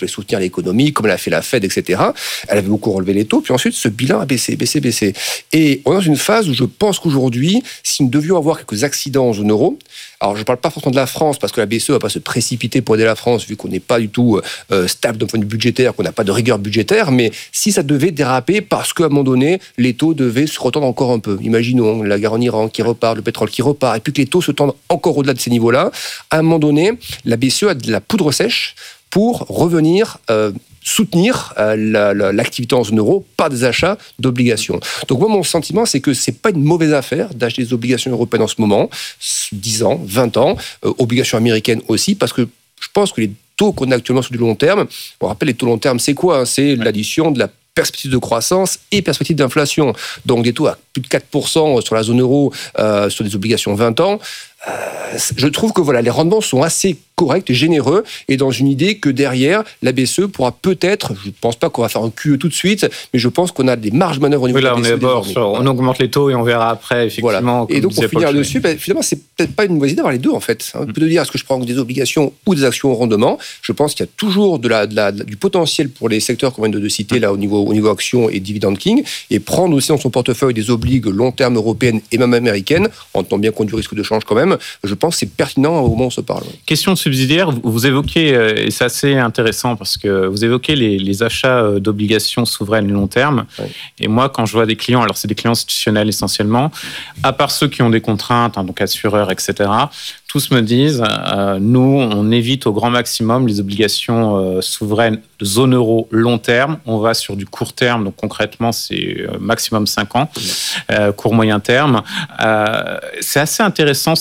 voulait soutenir l'économie, comme l'a fait la Fed, etc. Elle avait beaucoup relevé les taux, puis ensuite, ce bilan a baissé. Et on est dans une phase où je pense qu'aujourd'hui, si nous devions avoir quelques accidents en zone euro, alors je ne parle pas forcément de la France, parce que la BCE ne va pas se précipiter pour aider la France, vu qu'on n'est pas du tout stable d'un point de vue budgétaire, qu'on n'a pas de rigueur budgétaire, mais si ça devait déraper, parce qu'à un moment donné, les taux devaient se retendre encore un peu. Imaginons la guerre en Iran qui repart, le pétrole qui repart, et puis que les taux se tendent encore au-delà de ces niveaux-là, à un moment donné, la BCE a de la poudre sèche pour revenir soutenir l'activité en zone euro par des achats d'obligations. Donc moi, mon sentiment, c'est que c'est pas une mauvaise affaire d'acheter des obligations européennes en ce moment, 10 ans, 20 ans, obligations américaines aussi, parce que je pense que les taux qu'on a actuellement sur du long terme, on rappelle les taux long terme, c'est quoi ? C'est l'addition de la perspective de croissance et perspective d'inflation. Donc des taux à plus de 4% sur la zone euro, sur des obligations 20 ans, je trouve que voilà, les rendements sont assez corrects et généreux, et dans une idée que derrière, la BCE pourra peut-être, je ne pense pas qu'on va faire un QE tout de suite, mais je pense qu'on a des marges de manœuvre au niveau de la BCE. On augmente les taux et on verra après, effectivement. Voilà. Et donc, pour finir dessus, finalement, c'est peut-être pas une mauvaise idée d'avoir les deux, en fait. On peut dire, est-ce que je prends des obligations ou des actions au rendement ? Je pense qu'il y a toujours du potentiel pour les secteurs qu'on vient de citer, là, au niveau actions et dividend king, et prendre aussi dans son portefeuille des obligues long terme européennes et même américaines, en tenant bien compte du risque de change quand même. Je pense que c'est pertinent au moment où on se parle. Question de subsidiaire, vous évoquez, et c'est assez intéressant parce que vous évoquez les achats d'obligations souveraines long terme. Oui. Et moi, quand je vois des clients, alors c'est des clients institutionnels essentiellement, à part ceux qui ont des contraintes, donc assureurs, etc., tous me disent, nous, on évite au grand maximum les obligations souveraines de zone euro long terme. On va sur du court terme, donc concrètement, c'est maximum 5 ans, court moyen terme. C'est assez intéressant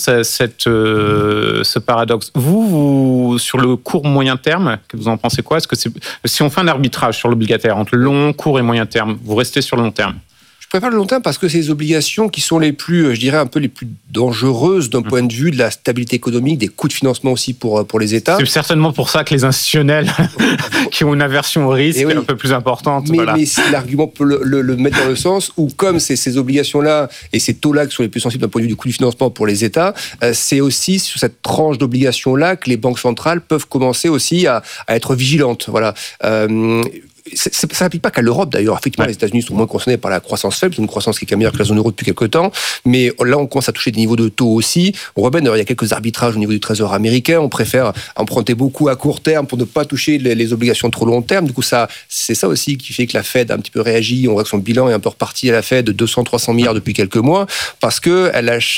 ce paradoxe. Vous, sur le court moyen terme, vous en pensez quoi ? Est-ce que si on fait un arbitrage sur l'obligataire entre long, court et moyen terme, vous restez sur le long terme ? Je préfère le long terme parce que c'est les obligations qui sont les plus, je dirais, un peu les plus dangereuses d'un point de vue de la stabilité économique, des coûts de financement aussi pour les États. C'est certainement pour ça que les institutionnels qui ont une aversion au risque un peu plus importante. Mais si l'argument peut le mettre dans le sens où, comme c'est ces obligations-là et ces taux-là qui sont les plus sensibles d'un point de vue du coût du financement pour les États, c'est aussi sur cette tranche d'obligations-là que les banques centrales peuvent commencer aussi à être vigilantes. Voilà. Ça n'applique pas qu'à l'Europe d'ailleurs. Effectivement, les États-Unis sont moins concernés par la croissance faible, c'est une croissance qui est quand même meilleure que la zone euro depuis quelques temps. Mais là, on commence à toucher des niveaux de taux aussi. On voit bien, d'ailleurs, il y a quelques arbitrages au niveau du Trésor américain. On préfère emprunter beaucoup à court terme pour ne pas toucher les obligations trop long terme. Du coup, c'est ça aussi qui fait que la Fed a un petit peu réagi. On voit que son bilan est un peu reparti à la Fed de 200-300 milliards depuis quelques mois, parce que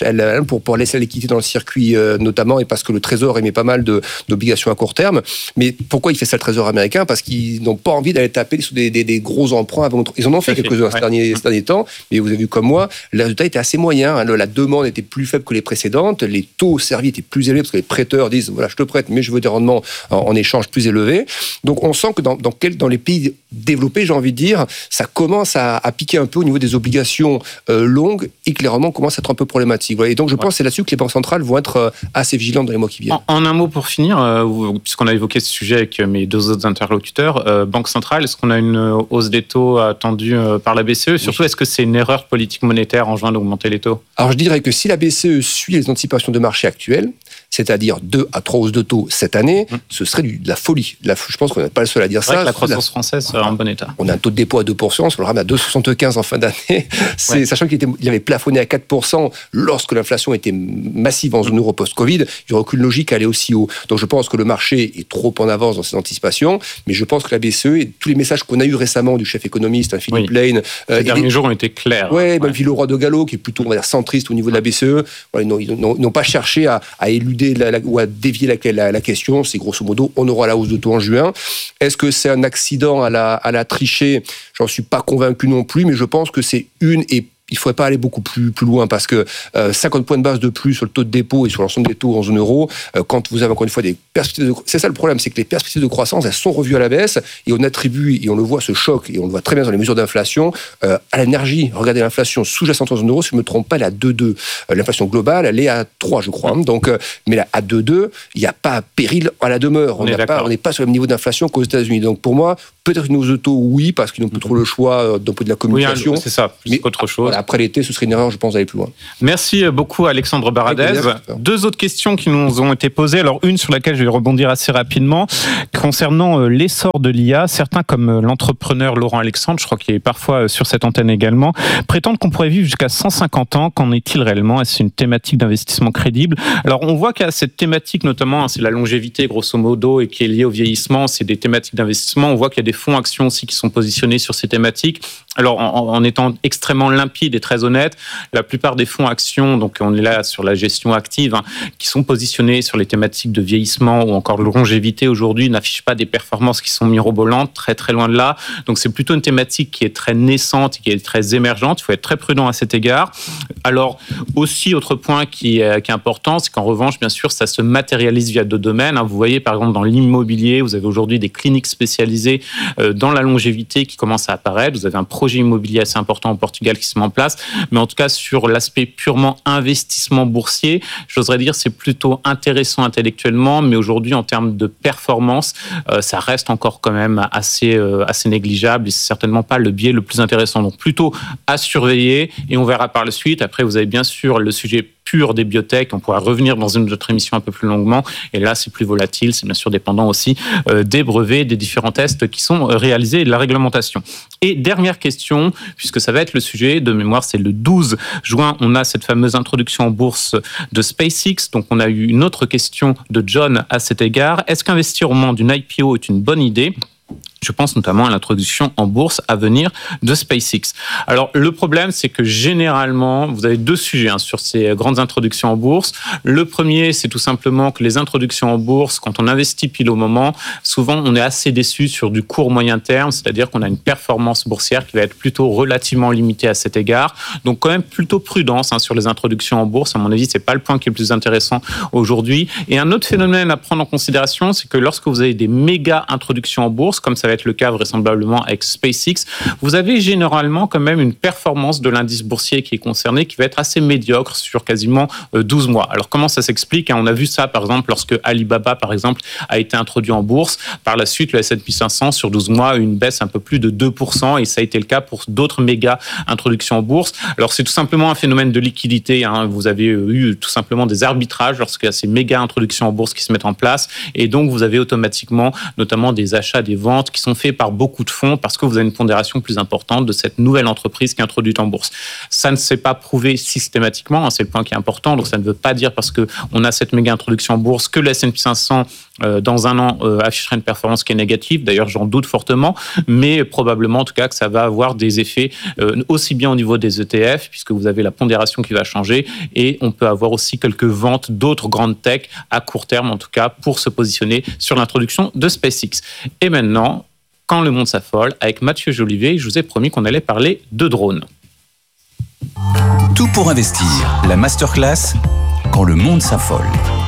pour laisser la liquidité dans le circuit notamment, et parce que le Trésor émet pas mal d'obligations à court terme. Mais pourquoi il fait ça, le Trésor américain ? Parce qu'ils n'ont pas envie d'aller taper sur des gros emprunts. Ils en ont fait quelques-uns ces derniers temps, mais vous avez vu comme moi, le résultat était assez moyen. La demande était plus faible que les précédentes, les taux servis étaient plus élevés parce que les prêteurs disent voilà, je te prête, mais je veux des rendements en échange plus élevés. Donc on sent que dans les pays développés, j'ai envie de dire, ça commence à piquer un peu au niveau des obligations longues et que les rendements commencent à être un peu problématiques. Voilà. Et donc je pense que c'est là-dessus que les banques centrales vont être assez vigilantes dans les mois qui viennent. En un mot pour finir, puisqu'on a évoqué ce sujet avec mes deux autres interlocuteurs, Banque centrale, est-ce qu'on a une hausse des taux attendue par la BCE ? Surtout, est-ce que c'est une erreur politique monétaire en juin d'augmenter les taux ? Alors, je dirais que si la BCE suit les anticipations de marché actuelles, c'est-à-dire 2 à 3 hausses de taux cette année, ce serait de la folie. Je pense qu'on n'est pas le seul à dire ça. Que la croissance française sera en bon état. On a un taux de dépôt à 2%, on le ramène à 2,75 en fin d'année, sachant qu'il avait plafonné à 4% lorsque l'inflation était massive en zone euro post-Covid. Il n'y aurait aucune logique à aller aussi haut. Donc je pense que le marché est trop en avance dans ses anticipations, mais je pense que la BCE, et tous les messages qu'on a eu récemment du chef économiste, Philippe Lane... Les derniers jours ont été clairs. Même Villeroy de Gallo, qui est plutôt, on va dire, centriste au niveau de la BCE, ils n'ont pas cherché à éluder ou à dévier la question. C'est grosso modo, on aura la hausse de taux en juin. Est-ce que c'est un accident à la tricher ? J'en suis pas convaincu non plus, mais je pense que c'est il ne faudrait pas aller beaucoup plus loin parce que 50 points de base de plus sur le taux de dépôt et sur l'ensemble des taux en zone euro, quand vous avez encore une fois des perspectives c'est ça le problème, c'est que les perspectives de croissance, elles sont revues à la baisse et on attribue, et on le voit ce choc, et on le voit très bien dans les mesures d'inflation, à l'énergie. Regardez l'inflation sous-jacente en zone euro, si je ne me trompe pas, elle est à 2,2. L'inflation globale, elle est à 3, je crois. Donc, mais là, à 2,2, il n'y a pas péril à la demeure. On n'est pas sur le même niveau d'inflation qu'aux États-Unis. Donc pour moi, peut-être une hausse de taux, oui, parce qu'ils n'ont plus trop le choix d'un point de la communication. Oui, c'est ça, plus qu'autre chose. après l'été, ce serait une erreur, je pense, d'aller plus loin. Merci beaucoup, Alexandre Baradez. 2 autres questions qui nous ont été posées. Alors, une sur laquelle je vais rebondir assez rapidement, concernant l'essor de l'IA. Certains, comme l'entrepreneur Laurent Alexandre, je crois qu'il est parfois sur cette antenne également, prétendent qu'on pourrait vivre jusqu'à 150 ans. Qu'en est-il réellement? Est-ce une thématique d'investissement crédible? Alors, on voit qu'il y a cette thématique, notamment, c'est la longévité, grosso modo, et qui est liée au vieillissement. C'est des thématiques d'investissement. On voit qu'il y a des fonds actions aussi qui sont positionnés sur ces thématiques. Alors, en étant extrêmement limpide et très honnête, la plupart des fonds actions, donc on est là sur la gestion active, qui sont positionnés sur les thématiques de vieillissement ou encore de longévité aujourd'hui, n'affichent pas des performances qui sont mirobolantes, très très loin de là. Donc c'est plutôt une thématique qui est très naissante, qui est très émergente. Il faut être très prudent à cet égard. Alors aussi, autre point qui est important, c'est qu'en revanche, bien sûr, ça se matérialise via 2 domaines. Vous voyez, par exemple, dans l'immobilier, vous avez aujourd'hui des cliniques spécialisées dans la longévité qui commencent à apparaître. Vous avez un projet immobilier assez important au Portugal qui se met en place. Mais en tout cas, sur l'aspect purement investissement boursier, j'oserais dire c'est plutôt intéressant intellectuellement, mais aujourd'hui, en termes de performance, ça reste encore quand même assez négligeable et c'est certainement pas le biais le plus intéressant. Donc plutôt à surveiller et on verra par la suite. Après, vous avez bien sûr le sujet pur des biotech. On pourra revenir dans une autre émission un peu plus longuement. Et là, c'est plus volatile. C'est bien sûr dépendant aussi des brevets, des différents tests qui sont réalisés et de la réglementation. Et dernière question, puisque ça va être le sujet de mémoire, c'est le 12 juin. On a cette fameuse introduction en bourse de SpaceX. Donc, on a eu une autre question de John à cet égard. Est-ce qu'investir au moment d'une IPO est une bonne idée ? Je pense notamment à l'introduction en bourse à venir de SpaceX. Alors, le problème, c'est que généralement, vous avez 2 sujets sur ces grandes introductions en bourse. Le premier, c'est tout simplement que les introductions en bourse, quand on investit pile au moment, souvent, on est assez déçu sur du court-moyen terme, c'est-à-dire qu'on a une performance boursière qui va être plutôt relativement limitée à cet égard. Donc, quand même, plutôt prudence sur les introductions en bourse. À mon avis, c'est pas le point qui est le plus intéressant aujourd'hui. Et un autre phénomène à prendre en considération, c'est que lorsque vous avez des méga introductions en bourse, comme ça va être le cas vraisemblablement avec SpaceX, vous avez généralement quand même une performance de l'indice boursier qui est concerné qui va être assez médiocre sur quasiment 12 mois. Alors comment ça s'explique ? On a vu ça par exemple lorsque Alibaba par exemple a été introduit en bourse. Par la suite, le S&P 500 sur 12 mois a eu une baisse un peu plus de 2% et ça a été le cas pour d'autres méga introductions en bourse. Alors c'est tout simplement un phénomène de liquidité. Vous avez eu tout simplement des arbitrages lorsqu'il y a ces méga introductions en bourse qui se mettent en place et donc vous avez automatiquement notamment des achats, des ventes qui sont faits par beaucoup de fonds parce que vous avez une pondération plus importante de cette nouvelle entreprise qui est introduite en bourse. Ça ne s'est pas prouvé systématiquement, c'est le point qui est important, donc ça ne veut pas dire parce qu'on a cette méga introduction en bourse que le S&P 500 dans un an afficherait une performance qui est négative. D'ailleurs, j'en doute fortement, mais probablement en tout cas que ça va avoir des effets aussi bien au niveau des ETF, puisque vous avez la pondération qui va changer, et on peut avoir aussi quelques ventes d'autres grandes tech à court terme, en tout cas, pour se positionner sur l'introduction de SpaceX. Et maintenant, quand le monde s'affole, avec Mathieu Jolivet, je vous ai promis qu'on allait parler de drones. Tout pour investir, la masterclass quand le monde s'affole.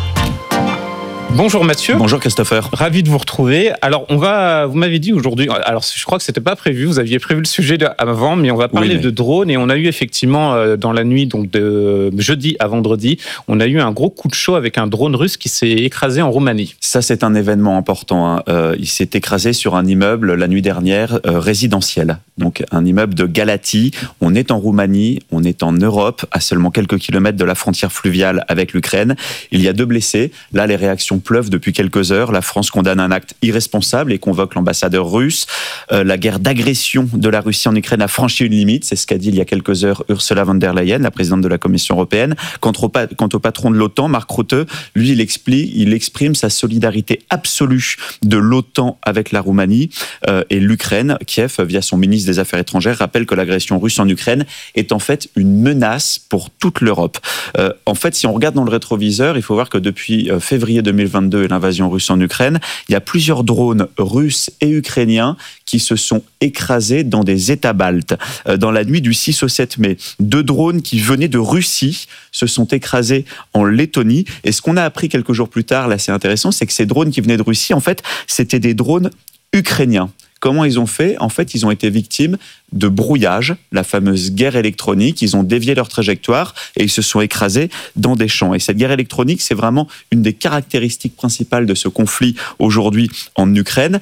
Bonjour Mathieu. Bonjour Christopher. Ravi de vous retrouver. Alors, vous m'avez dit aujourd'hui, alors je crois que c'était pas prévu, vous aviez prévu le sujet avant, mais on va parler de drones et on a eu effectivement dans la nuit, donc de jeudi à vendredi, on a eu un gros coup de chaud avec un drone russe qui s'est écrasé en Roumanie. Ça, c'est un événement important. Il s'est écrasé sur un immeuble la nuit dernière, résidentiel. Donc, un immeuble de Galatie. On est en Roumanie, on est en Europe, à seulement quelques kilomètres de la frontière fluviale avec l'Ukraine. Il y a 2 blessés. Là, les réactions pleuvent depuis quelques heures. La France condamne un acte irresponsable et convoque l'ambassadeur russe. La guerre d'agression de la Russie en Ukraine a franchi une limite. C'est ce qu'a dit il y a quelques heures Ursula von der Leyen, la présidente de la Commission européenne. Quant au patron de l'OTAN, Mark Rutte, lui, il exprime sa solidarité absolue de l'OTAN avec la Roumanie et l'Ukraine. Kiev, via son ministre des Affaires étrangères, rappelle que l'agression russe en Ukraine est en fait une menace pour toute l'Europe. En fait, si on regarde dans le rétroviseur, il faut voir que depuis février 2022 et l'invasion russe en Ukraine, il y a plusieurs drones russes et ukrainiens qui se sont écrasés dans des États baltes. Dans la nuit du 6 au 7 mai, 2 drones qui venaient de Russie se sont écrasés en Lettonie. Et ce qu'on a appris quelques jours plus tard, là c'est intéressant, c'est que ces drones qui venaient de Russie, en fait, c'était des drones ukrainiens. Comment ils ont fait ? En fait, ils ont été victimes de brouillage, la fameuse guerre électronique. Ils ont dévié leur trajectoire et ils se sont écrasés dans des champs. Et cette guerre électronique, c'est vraiment une des caractéristiques principales de ce conflit aujourd'hui en Ukraine.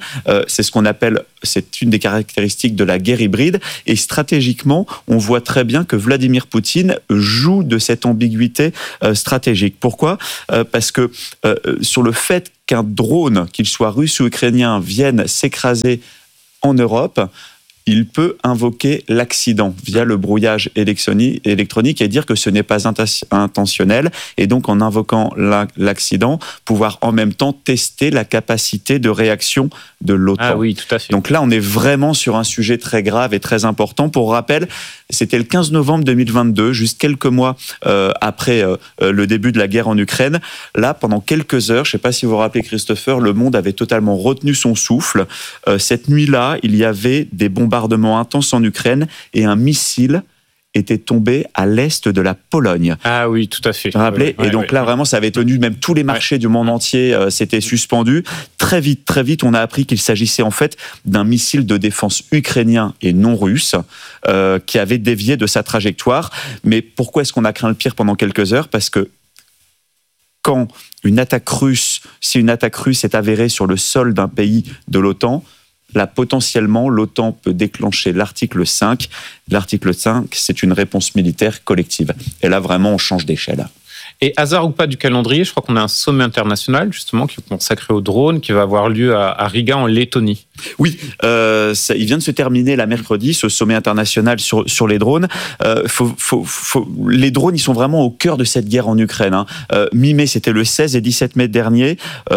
C'est une des caractéristiques de la guerre hybride. Et stratégiquement, on voit très bien que Vladimir Poutine joue de cette ambiguïté stratégique. Pourquoi ? Parce que sur le fait qu'un drone, qu'il soit russe ou ukrainien, vienne s'écraser en Europe, il peut invoquer l'accident via le brouillage électronique et dire que ce n'est pas intentionnel, et donc en invoquant l'accident, pouvoir en même temps tester la capacité de réaction de l'OTAN. Ah oui, tout à fait. Donc là, on est vraiment sur un sujet très grave et très important. Pour rappel, c'était le 15 novembre 2022, juste quelques mois après le début de la guerre en Ukraine. Là, pendant quelques heures, je ne sais pas si vous vous rappelez, Christopher, le monde avait totalement retenu son souffle. Cette nuit-là, il y avait des bombardements intenses en Ukraine et un missile était tombé à l'est de la Pologne. Ah oui, tout à fait. Vous vous rappelez ? Et donc là, vraiment, ça avait tenu même tous les marchés du monde entier, s'étaient suspendus. Très vite, on a appris qu'il s'agissait en fait d'un missile de défense ukrainien et non russe qui avait dévié de sa trajectoire. Mais pourquoi est-ce qu'on a craint le pire pendant quelques heures ? Parce que quand si une attaque russe est avérée sur le sol d'un pays de l'OTAN, là, potentiellement, l'OTAN peut déclencher l'article 5. L'article 5, c'est une réponse militaire collective. Et là, vraiment, on change d'échelle. Et hasard ou pas du calendrier, je crois qu'on a un sommet international, justement, qui est consacré aux drones, qui va avoir lieu à Riga, en Lettonie. Oui, il vient de se terminer la mercredi, ce sommet international sur les drones. Les drones, ils sont vraiment au cœur de cette guerre en Ukraine. Mi-mai, c'était le 16 et 17 mai dernier.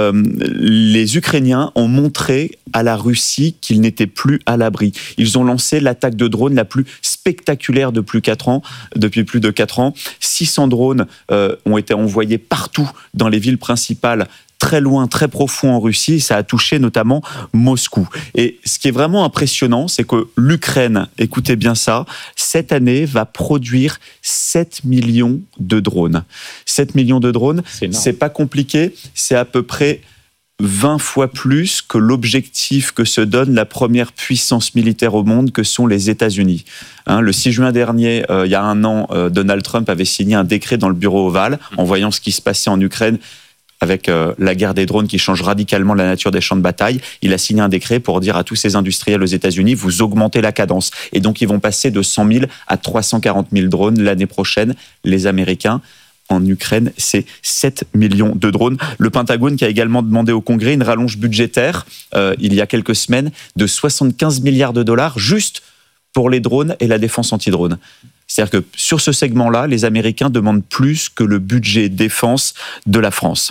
Les Ukrainiens ont montré à la Russie qu'ils n'étaient plus à l'abri. Ils ont lancé l'attaque de drones la plus spectaculaire depuis plus de 4 ans. 600 drones ont été envoyés partout dans les villes principales, très loin, très profond en Russie, et ça a touché notamment Moscou. Et ce qui est vraiment impressionnant, c'est que l'Ukraine, écoutez bien ça, cette année va produire 7 millions de drones. 7 millions de drones, c'est pas compliqué, c'est à peu près 20 fois plus que l'objectif que se donne la première puissance militaire au monde, que sont les États-Unis. Le 6 juin dernier, il y a un an, Donald Trump avait signé un décret dans le bureau ovale, en voyant ce qui se passait en Ukraine, avec la guerre des drones qui change radicalement la nature des champs de bataille. Il a signé un décret pour dire à tous ces industriels aux États-Unis, vous augmentez la cadence. Et donc, ils vont passer de 100 000 à 340 000 drones l'année prochaine, les Américains. En Ukraine, c'est 7 millions de drones. Le Pentagone qui a également demandé au Congrès une rallonge budgétaire, il y a quelques semaines, de 75 milliards de dollars juste pour les drones et la défense anti-drone. C'est-à-dire que sur ce segment-là, les Américains demandent plus que le budget défense de la France.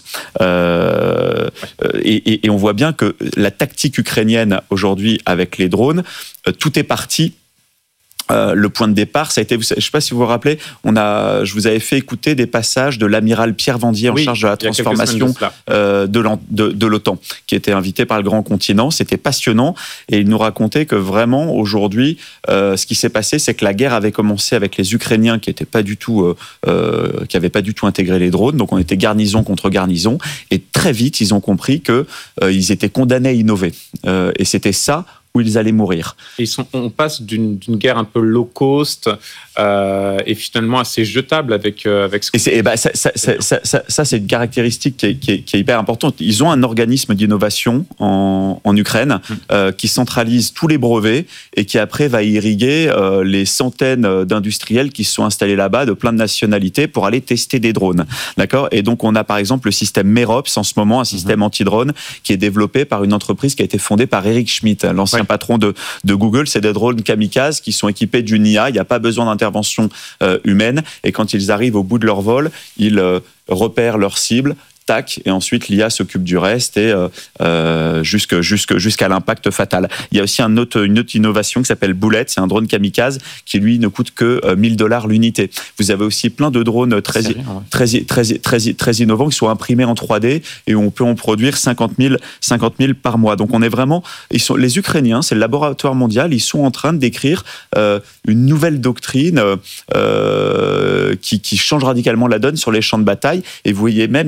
Et on voit bien que la tactique ukrainienne aujourd'hui avec les drones, tout est parti. Le point de départ, ça a été, je ne sais pas si vous vous rappelez, je vous avais fait écouter des passages de l'amiral Pierre Vendier en charge de la transformation de l'OTAN, qui était invité par le Grand Continent. C'était passionnant et il nous racontait que vraiment aujourd'hui, ce qui s'est passé, c'est que la guerre avait commencé avec les Ukrainiens qui n'avaient pas du tout intégré les drones. Donc on était garnison contre garnison et très vite ils ont compris que ils étaient condamnés à innover et c'était ça où ils allaient mourir. Et on passe d'une guerre un peu low cost et finalement assez jetable avec ce que... Ça, c'est une caractéristique qui est hyper importante. Ils ont un organisme d'innovation en Ukraine qui centralise tous les brevets et qui après va irriguer les centaines d'industriels qui se sont installés là-bas de plein de nationalités pour aller tester des drones. D'accord ? Et donc, on a par exemple le système Merops en ce moment, un système anti-drone qui est développé par une entreprise qui a été fondée par Eric Schmidt, l'ancien patron de Google. C'est des drones kamikazes qui sont équipés d'une IA. Il n'y a pas besoin d'intervention humaine. Et quand ils arrivent au bout de leur vol, ils repèrent leur cible, tac, et ensuite l'IA s'occupe du reste et jusqu'à l'impact fatal. Il y a aussi une autre innovation qui s'appelle Bullet, c'est un drone kamikaze qui lui ne coûte que $1000 l'unité. Vous avez aussi plein de drones très innovants qui sont imprimés en 3D et on peut en produire 50 000 par mois. Donc on est vraiment, les Ukrainiens, c'est le laboratoire mondial, ils sont en train d'écrire une nouvelle doctrine qui change radicalement la donne sur les champs de bataille. Et vous voyez même, il y a quelques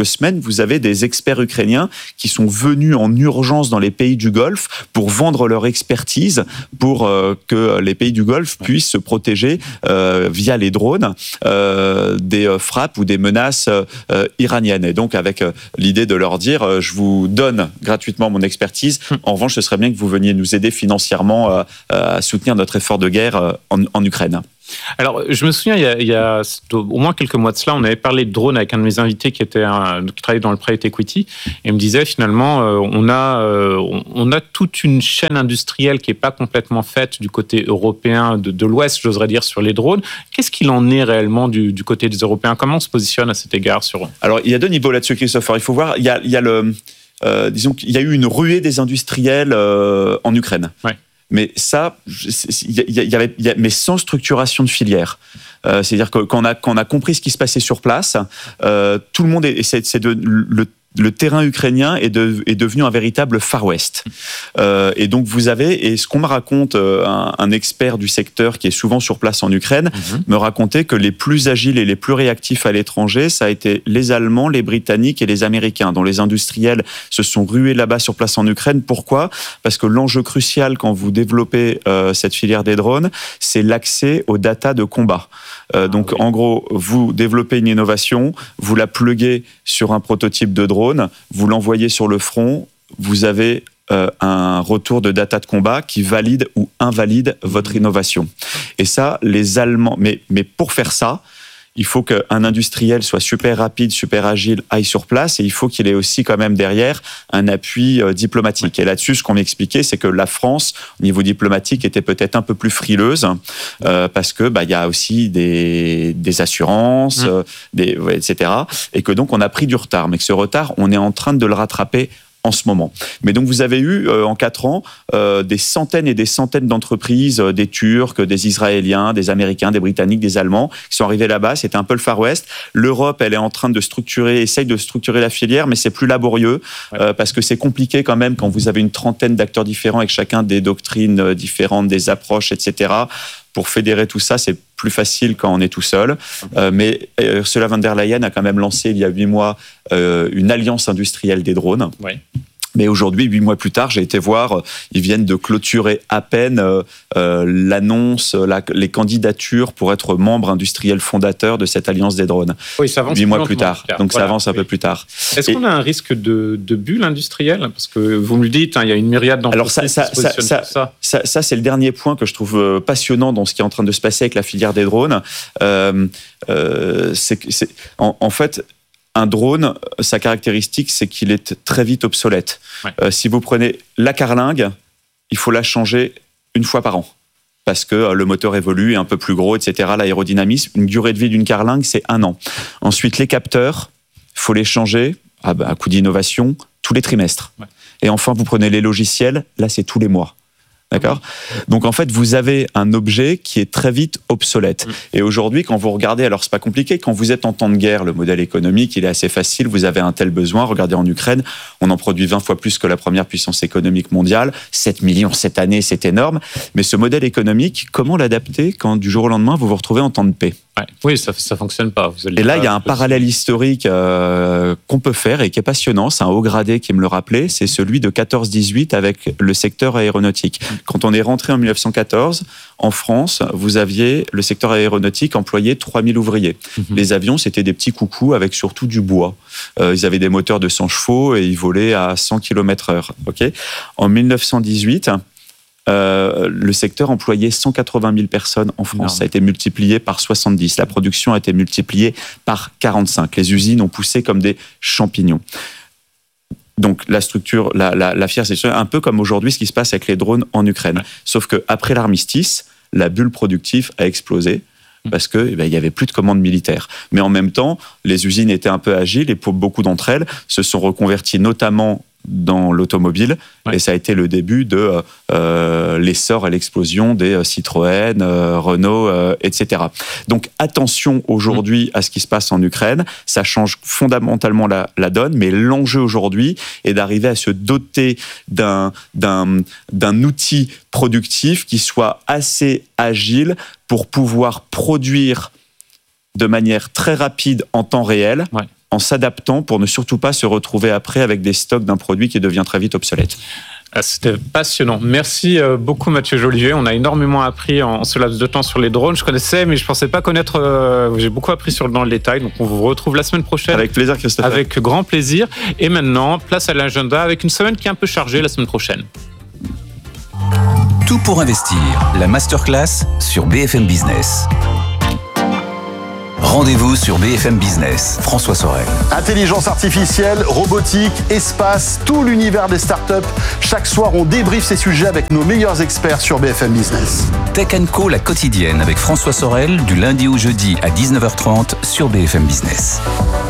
semaines, vous avez des experts ukrainiens qui sont venus en urgence dans les pays du Golfe pour vendre leur expertise pour que les pays du Golfe puissent se protéger via les drones des frappes ou des menaces iraniennes. Et donc avec l'idée de leur dire je vous donne gratuitement mon expertise, en revanche ce serait bien que vous veniez nous aider financièrement à soutenir notre effort de guerre en Ukraine. Alors, je me souviens, il y a au moins quelques mois de cela, on avait parlé de drone avec un de mes invités qui travaillait dans le private equity, et il me disait finalement, on a toute une chaîne industrielle qui n'est pas complètement faite du côté européen de l'Ouest, j'oserais dire, sur les drones. Qu'est-ce qu'il en est réellement du côté des Européens? Comment on se positionne à cet égard Alors, il y a deux niveaux là-dessus, Christopher. Il faut voir, disons qu'il y a eu une ruée des industriels en Ukraine. Ouais. Mais ça, mais sans structuration de filière. C'est-à-dire que quand on a compris ce qui se passait sur place, tout le monde le terrain ukrainien est devenu un véritable Far West. Et donc et ce qu'on me raconte, un expert du secteur qui est souvent sur place en Ukraine, me racontait que les plus agiles et les plus réactifs à l'étranger, ça a été les Allemands, les Britanniques et les Américains, dont les industriels se sont rués là-bas sur place en Ukraine. Pourquoi ? Parce que l'enjeu crucial quand vous développez cette filière des drones, c'est l'accès aux data de combat. Donc en gros, vous développez une innovation, vous la pluguez sur un prototype de drone, vous l'envoyez sur le front, vous avez un retour de data de combat qui valide ou invalide votre innovation. Et ça, les Allemands... Mais pour faire ça, il faut qu'un industriel soit super rapide, super agile, aille sur place, et il faut qu'il ait aussi quand même derrière un appui diplomatique. Ouais. Et là-dessus, ce qu'on m'expliquait, c'est que la France, au niveau diplomatique, était peut-être un peu plus frileuse, parce que y a aussi des assurances, etc. Et que donc on a pris du retard, mais que ce retard, on est en train de le rattraper en ce moment. Mais donc vous avez eu en 4 ans des centaines et des centaines d'entreprises, des Turcs, des Israéliens, des Américains, des Britanniques, des Allemands qui sont arrivés là-bas. C'était un peu le Far West. L'Europe, elle est en train de essaye de structurer la filière, mais c'est plus laborieux parce que c'est compliqué quand même quand vous avez une trentaine d'acteurs différents avec chacun des doctrines différentes, des approches, etc. Pour fédérer tout ça, c'est plus facile quand on est tout seul. Mais Ursula von der Leyen a quand même lancé il y a 8 mois une alliance industrielle des drones. Oui. Mais aujourd'hui, 8 mois plus tard, j'ai été voir, ils viennent de clôturer à peine l'annonce, les candidatures pour être membre industriel fondateur de cette alliance des drones. Oui, ça avance 8 mois plus tard. Donc ça avance un peu plus tard. Est-ce qu'on a un risque de bulle industrielle ? Parce que vous me le dites, il y a une myriade d'entreprises qui se positionnent sur ça. Ça, c'est le dernier point que je trouve passionnant dans ce qui est en train de se passer avec la filière des drones. En fait, un drone, sa caractéristique, c'est qu'il est très vite obsolète. Ouais. Si vous prenez la carlingue, il faut la changer 1 fois par an. Parce que le moteur évolue, est un peu plus gros, etc. L'aérodynamisme, une durée de vie d'une carlingue, c'est 1 an. Ensuite, les capteurs, il faut les changer, à coup d'innovation, tous les trimestres. Ouais. Et enfin, vous prenez les logiciels, là, c'est tous les mois. D'accord ? Donc en fait, vous avez un objet qui est très vite obsolète. Et aujourd'hui, quand vous regardez, alors c'est pas compliqué, quand vous êtes en temps de guerre, le modèle économique, il est assez facile, vous avez un tel besoin. Regardez en Ukraine, on en produit 20 fois plus que la première puissance économique mondiale, 7 millions cette année, c'est énorme. Mais ce modèle économique, comment l'adapter quand du jour au lendemain, vous vous retrouvez en temps de paix ? Ouais. Oui, ça fonctionne pas. Et là, il y a un parallèle historique qu'on peut faire et qui est passionnant. C'est un haut gradé qui me le rappelait. C'est celui de 14-18 avec le secteur aéronautique. Quand on est rentré en 1914, en France, vous aviez le secteur aéronautique employé 3000 ouvriers. Les avions, c'était des petits coucous avec surtout du bois. Ils avaient des moteurs de 100 chevaux et ils volaient à 100 km/h. Okay ? En 1918, le secteur employait 180 000 personnes en France. Ça a été multiplié par 70. La production a été multipliée par 45. Les usines ont poussé comme des champignons. Donc la structure, la filière, c'est un peu comme aujourd'hui ce qui se passe avec les drones en Ukraine. Ouais. Sauf qu'après l'armistice, la bulle productive a explosé. Parce qu'il n'y avait plus de commandes militaires. Mais en même temps, les usines étaient un peu agiles et pour beaucoup d'entre elles, se sont reconverties notamment dans l'automobile. Ouais. Et ça a été le début de l'essor et l'explosion des Citroën, Renault, etc. Donc attention aujourd'hui à ce qui se passe en Ukraine. Ça change fondamentalement la donne, mais l'enjeu aujourd'hui est d'arriver à se doter d'un outil productif qui soit assez agile pour pouvoir produire de manière très rapide en temps réel. Ouais. en s'adaptant pour ne surtout pas se retrouver après avec des stocks d'un produit qui devient très vite obsolète. C'était passionnant. Merci beaucoup Mathieu Jolivet. On a énormément appris en ce laps de temps sur les drones. Je connaissais, mais je ne pensais pas connaître. J'ai beaucoup appris dans le détail. Donc on vous retrouve la semaine prochaine. Avec plaisir, Christophe. Avec grand plaisir. Et maintenant, place à l'agenda avec une semaine qui est un peu chargée la semaine prochaine. Tout pour investir, la masterclass sur BFM Business. Rendez-vous sur BFM Business, François Sorel. Intelligence artificielle, robotique, espace, tout l'univers des startups. Chaque soir, on débriefe ces sujets avec nos meilleurs experts sur BFM Business. Tech & Co, la quotidienne avec François Sorel, du lundi au jeudi à 19h30 sur BFM Business.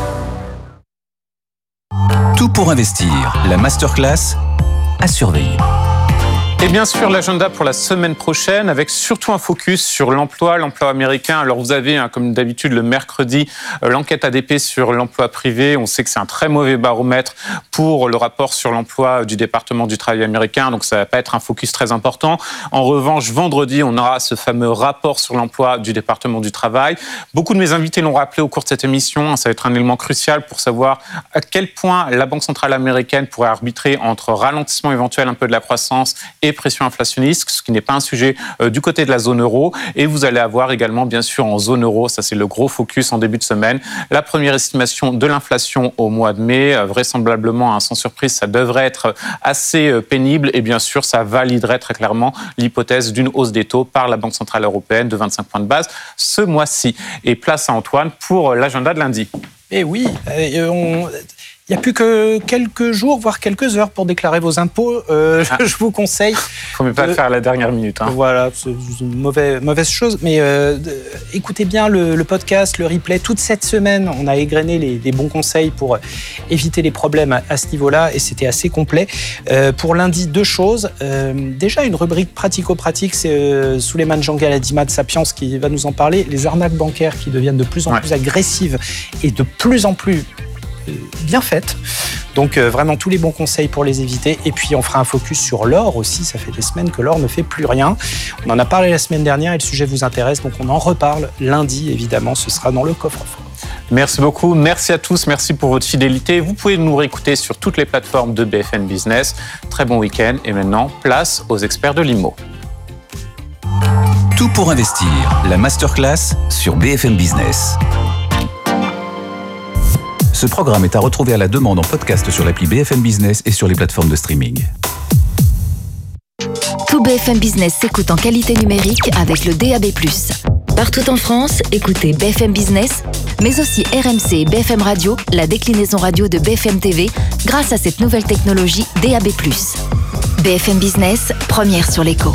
Tout pour investir, la masterclass à surveiller. Et bien sûr, l'agenda pour la semaine prochaine, avec surtout un focus sur l'emploi américain. Alors vous avez, comme d'habitude, le mercredi, l'enquête ADP sur l'emploi privé. On sait que c'est un très mauvais baromètre pour le rapport sur l'emploi du département du travail américain, donc ça ne va pas être un focus très important. En revanche, vendredi, on aura ce fameux rapport sur l'emploi du département du travail. Beaucoup de mes invités l'ont rappelé au cours de cette émission. Ça va être un élément crucial pour savoir à quel point la Banque centrale américaine pourrait arbitrer entre ralentissement éventuel un peu de la croissance et pression inflationniste, ce qui n'est pas un sujet du côté de la zone euro. Et vous allez avoir également, bien sûr, en zone euro, ça c'est le gros focus en début de semaine, la première estimation de l'inflation au mois de mai. Vraisemblablement, sans surprise, ça devrait être assez pénible. Et bien sûr, ça validerait très clairement l'hypothèse d'une hausse des taux par la Banque centrale européenne de 25 points de base ce mois-ci. Et place à Antoine pour l'agenda de lundi. Eh oui, il n'y a plus que quelques jours, voire quelques heures pour déclarer vos impôts. Je vous conseille... Il ne faut même pas le faire à la dernière minute. Voilà, c'est une mauvaise chose. Mais écoutez bien le podcast, le replay. Toute cette semaine, on a égrené les bons conseils pour éviter les problèmes à ce niveau-là. Et c'était assez complet. Pour lundi, 2 choses. Déjà, une rubrique pratico-pratique. C'est Souleymane Jangal-Adima de Sapiens qui va nous en parler. Les arnaques bancaires qui deviennent de plus en plus agressives et de plus en plus bien faite. Donc vraiment tous les bons conseils pour les éviter. Et puis on fera un focus sur l'or aussi. Ça fait des semaines que l'or ne fait plus rien. On en a parlé la semaine dernière et le sujet vous intéresse. Donc on en reparle lundi, évidemment. Ce sera dans le coffre-fort. Merci beaucoup. Merci à tous. Merci pour votre fidélité. Vous pouvez nous réécouter sur toutes les plateformes de BFM Business. Très bon week-end. Et maintenant, place aux experts de l'IMO. Tout pour investir, la masterclass sur BFM Business. Ce programme est à retrouver à la demande en podcast sur l'appli BFM Business et sur les plateformes de streaming. Tout BFM Business s'écoute en qualité numérique avec le DAB+. Partout en France, écoutez BFM Business, mais aussi RMC et BFM Radio, la déclinaison radio de BFM TV, grâce à cette nouvelle technologie DAB+. BFM Business, première sur l'écho.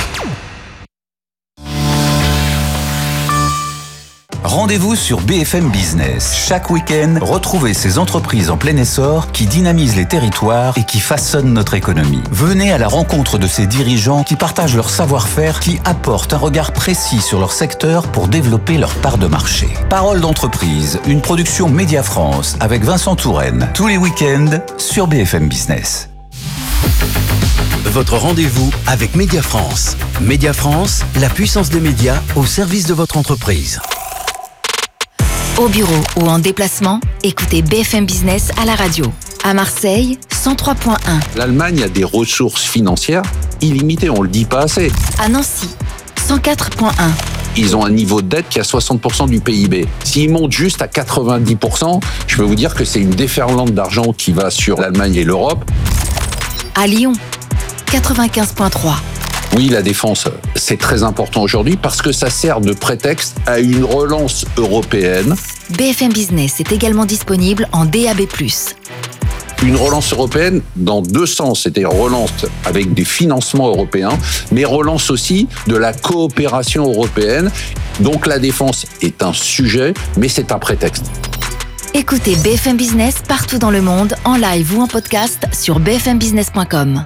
Rendez-vous sur BFM Business. Chaque week-end, retrouvez ces entreprises en plein essor qui dynamisent les territoires et qui façonnent notre économie. Venez à la rencontre de ces dirigeants qui partagent leur savoir-faire, qui apportent un regard précis sur leur secteur pour développer leur part de marché. Parole d'entreprise, une production Média France avec Vincent Touraine. Tous les week-ends sur BFM Business. Votre rendez-vous avec Média France. Média France, la puissance des médias au service de votre entreprise. Au bureau ou en déplacement, écoutez BFM Business à la radio. À Marseille, 103.1. L'Allemagne a des ressources financières illimitées, on ne le dit pas assez. À Nancy, 104.1. Ils ont un niveau de dette qui est à 60% du PIB. S'ils montent juste à 90%, je peux vous dire que c'est une déferlante d'argent qui va sur l'Allemagne et l'Europe. À Lyon, 95.3. Oui, la défense, c'est très important aujourd'hui parce que ça sert de prétexte à une relance européenne. BFM Business est également disponible en DAB+. Une relance européenne dans 2 sens, c'est-à-dire relance avec des financements européens, mais relance aussi de la coopération européenne. Donc la défense est un sujet, mais c'est un prétexte. Écoutez BFM Business partout dans le monde, en live ou en podcast sur bfmbusiness.com.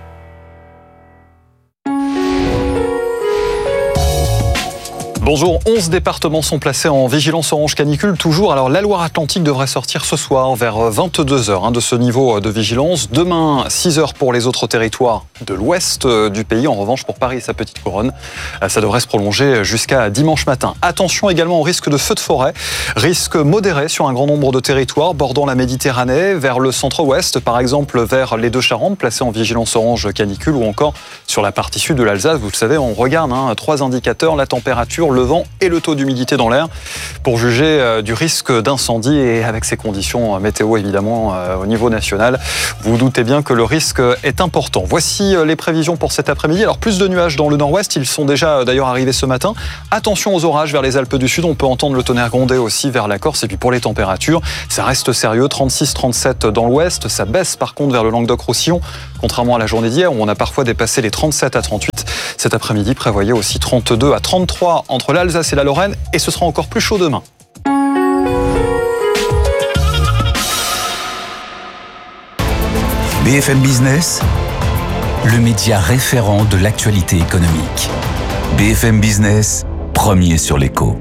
Bonjour, 11 départements sont placés en vigilance orange canicule toujours. Alors la Loire-Atlantique devrait sortir ce soir vers 22h de ce niveau de vigilance. Demain, 6h pour les autres territoires de l'ouest du pays. En revanche, pour Paris et sa petite couronne, ça devrait se prolonger jusqu'à dimanche matin. Attention également au risque de feux de forêt. Risque modéré sur un grand nombre de territoires bordant la Méditerranée, vers le centre-ouest, par exemple vers les Deux-Charentes, placés en vigilance orange canicule, ou encore sur la partie sud de l'Alsace. Vous le savez, on regarde 3 indicateurs, la température, le vent et le taux d'humidité dans l'air, pour juger du risque d'incendie. Et avec ces conditions météo, évidemment, au niveau national, vous vous doutez bien que le risque est important. Voici les prévisions pour cet après-midi. Alors, plus de nuages dans le nord-ouest, ils sont déjà d'ailleurs arrivés ce matin. Attention aux orages vers les Alpes du Sud, on peut entendre le tonnerre gronder aussi vers la Corse. Et puis pour les températures, ça reste sérieux, 36-37 dans l'ouest, ça baisse par contre vers le Languedoc-Roussillon, contrairement à la journée d'hier où on a parfois dépassé les 37 à 38. Cet après-midi, prévoyez aussi 32 à 33 entre l'Alsace et la Lorraine, et ce sera encore plus chaud demain. BFM Business, le média référent de l'actualité économique. BFM Business, premier sur l'écho.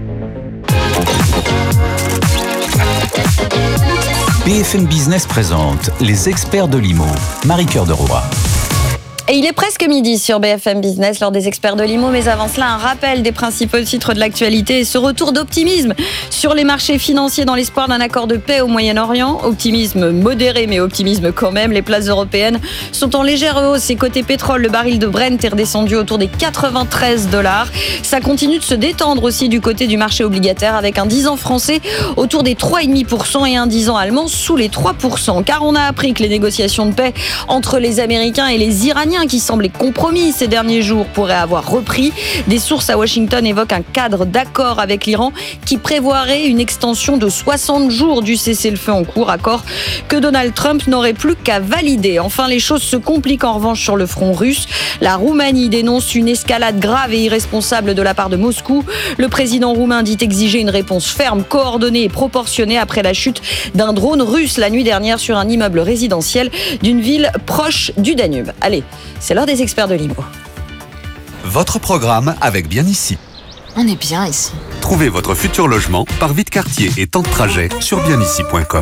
BFM Business présente les experts de l'IMO. Marie-Cœur de Roy. Et il est presque midi sur BFM Business, lors des experts de l'IMO, mais avant cela, un rappel des principaux titres de l'actualité et ce retour d'optimisme sur les marchés financiers dans l'espoir d'un accord de paix au Moyen-Orient. Optimisme modéré, mais optimisme quand même. Les places européennes sont en légère hausse et côté pétrole, le baril de Brent est redescendu autour des $93. Ça continue de se détendre aussi du côté du marché obligataire avec un 10 ans français autour des 3,5% et un 10 ans allemand sous les 3%. Car on a appris que les négociations de paix entre les Américains et les Iraniens, qui semblait compromis ces derniers jours, pourrait avoir repris. Des sources à Washington évoquent un cadre d'accord avec l'Iran qui prévoirait une extension de 60 jours du cessez-le-feu en cours, accord que Donald Trump n'aurait plus qu'à valider. Enfin, les choses se compliquent en revanche sur le front russe. La Roumanie dénonce une escalade grave et irresponsable de la part de Moscou. Le président roumain dit exiger une réponse ferme, coordonnée et proportionnée après la chute d'un drone russe la nuit dernière sur un immeuble résidentiel d'une ville proche du Danube. Allez, c'est l'heure des experts de l'IMO. Votre programme avec Bien Ici. On est bien ici. Trouvez votre futur logement par vie de quartier et temps de trajet sur bienici.com.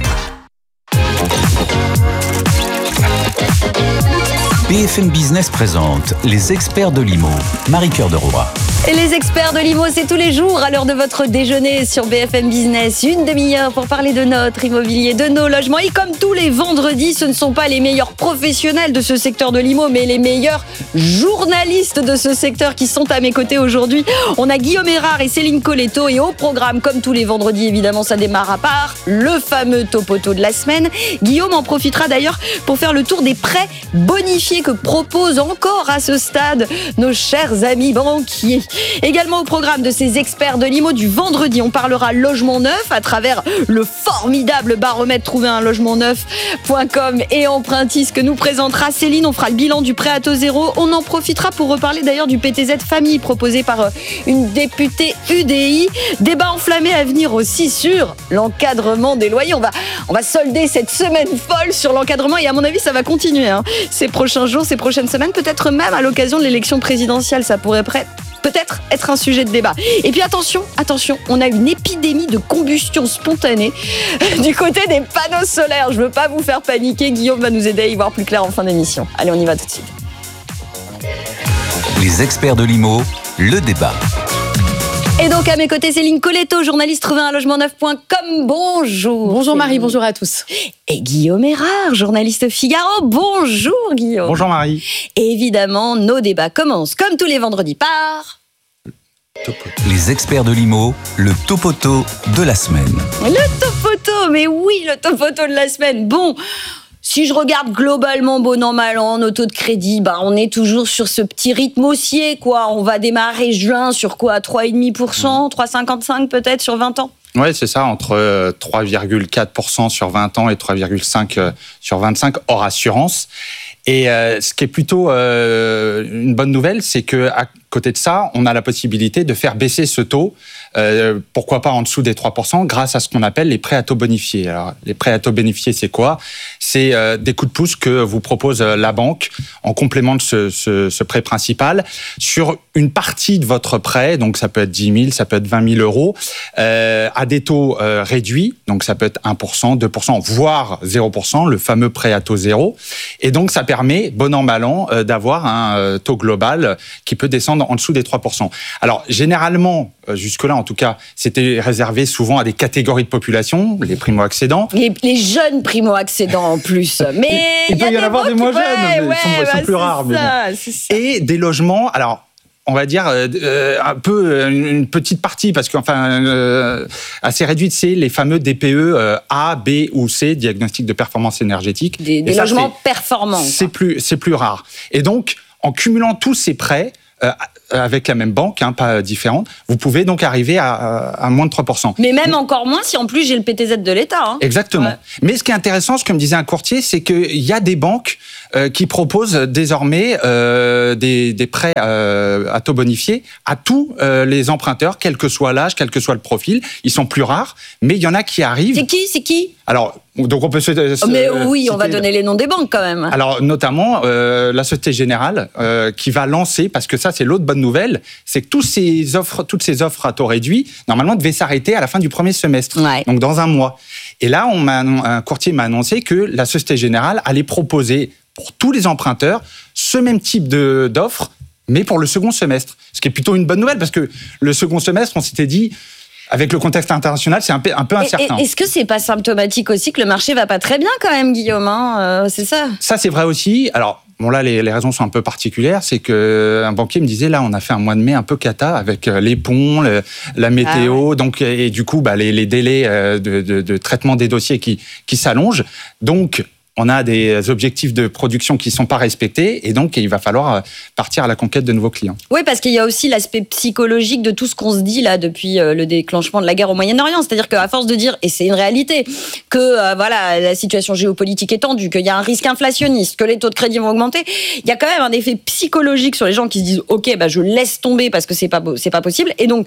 BFM Business présente les experts de l'IMO. Marie-Cœur de Roy. Et les experts de l'IMO, c'est tous les jours à l'heure de votre déjeuner sur BFM Business. Une demi-heure pour parler de notre immobilier, de nos logements. Et comme tous les vendredis, ce ne sont pas les meilleurs professionnels de ce secteur de l'IMO, mais les meilleurs journalistes de ce secteur qui sont à mes côtés aujourd'hui. On a Guillaume Erard et Céline Colletto. Et au programme, comme tous les vendredis, évidemment, ça démarre à part le fameux topoto de la semaine. Guillaume en profitera d'ailleurs pour faire le tour des prêts bonifiés que proposent encore à ce stade nos chers amis banquiers. Également au programme de ces experts de l'IMO du vendredi, on parlera logement neuf à travers le formidable baromètre trouverunlogement-neuf.com et Empruntis que nous présentera Céline. On fera le bilan du prêt à taux zéro. On en profitera pour reparler d'ailleurs du PTZ famille proposé par une députée UDI. Débat enflammé à venir aussi sur l'encadrement des loyers. On va solder cette semaine folle sur l'encadrement et à mon avis ça va continuer ces prochains jours, ces prochaines semaines, peut-être même à l'occasion de l'élection présidentielle. Ça pourrait peut-être être un sujet de débat. Et puis attention, on a une épidémie de combustion spontanée du côté des panneaux solaires. Je veux pas vous faire paniquer, Guillaume va nous aider à y voir plus clair en fin d'émission. Allez, on y va tout de suite. Les experts de l'IMO, le débat. Et donc à mes côtés, Céline Colletto, journaliste trouverunlogement-neuf.com. Bonjour. Bonjour Marie, bonjour à tous. Et Guillaume Erard, journaliste Figaro. Bonjour Guillaume. Bonjour Marie. Et évidemment, nos débats commencent comme tous les vendredis par... Les experts de l'IMO, le topoto de la semaine. Le topoto, mais oui, le topoto de la semaine. Bon... Si je regarde globalement, bon an, mal an, nos taux de crédit, on est toujours sur ce petit rythme haussier, quoi. On va démarrer juin sur quoi? 3,5%, 3,55 peut-être sur 20 ans? Oui, c'est ça, entre 3,4% sur 20 ans et 3,5% sur 25 hors assurance. Et ce qui est plutôt une bonne nouvelle, c'est que côté de ça, on a la possibilité de faire baisser ce taux, pourquoi pas en dessous des 3%, grâce à ce qu'on appelle les prêts à taux bonifiés. Alors, les prêts à taux bonifiés, c'est quoi ? C'est des coups de pouce que vous propose la banque en complément de ce prêt principal sur une partie de votre prêt, donc ça peut être 10 000, ça peut être 20 000 euros, à des taux réduits, donc ça peut être 1%, 2%, voire 0%, le fameux prêt à taux zéro. Et donc ça permet, bon an, mal an, d'avoir un taux global qui peut descendre en dessous des 3%. Alors généralement, jusque-là en tout cas, c'était réservé souvent à des catégories de population, les primo-accédants. Les jeunes primo-accédants en plus. Mais il peut y en avoir des moins jeunes, mais ils sont plus rares. Mais bon. Et des logements, alors on va dire un peu une petite partie, parce qu'enfin assez réduite, c'est les fameux DPE A, B ou C, diagnostic de performance énergétique. Des logements performants. C'est plus rare. Et donc, en cumulant tous ces prêts, avec la même banque, pas différente, vous pouvez donc arriver à moins de 3%. Mais même encore moins si en plus j'ai le PTZ de l'État. Exactement. Ouais. Mais ce qui est intéressant, ce que me disait un courtier, c'est qu'il y a des banques qui proposent désormais des prêts à taux bonifié à tous les emprunteurs, quel que soit l'âge, quel que soit le profil. Ils sont plus rares, mais il y en a qui arrivent. C'est qui Alors, donc on peut mais oui, on va donner les noms des banques quand même. Alors notamment la Société Générale qui va lancer, parce que ça c'est l'autre bonne nouvelle, c'est que toutes ces offres à taux réduit normalement devaient s'arrêter à la fin du premier semestre, donc dans un mois. Et là, un courtier m'a annoncé que la Société Générale allait proposer pour tous les emprunteurs ce même type d'offre, mais pour le second semestre. Ce qui est plutôt une bonne nouvelle, parce que le second semestre, on s'était dit, avec le contexte international, c'est un peu incertain. Est-ce que c'est pas symptomatique aussi que le marché va pas très bien quand même, Guillaume, c'est ça ? Ça, c'est vrai aussi. Alors, bon, là, les raisons sont un peu particulières. C'est qu'un banquier me disait, là, on a fait un mois de mai un peu cata avec les ponts, la météo, donc, et du coup, les délais de traitement des dossiers qui s'allongent. Donc, on a des objectifs de production qui ne sont pas respectés et donc il va falloir partir à la conquête de nouveaux clients. Oui, parce qu'il y a aussi l'aspect psychologique de tout ce qu'on se dit là depuis le déclenchement de la guerre au Moyen-Orient. C'est-à-dire qu'à force de dire, et c'est une réalité, que la situation géopolitique est tendue, qu'il y a un risque inflationniste, que les taux de crédit vont augmenter, il y a quand même un effet psychologique sur les gens qui se disent « Ok, je laisse tomber parce que c'est pas possible ». Et donc,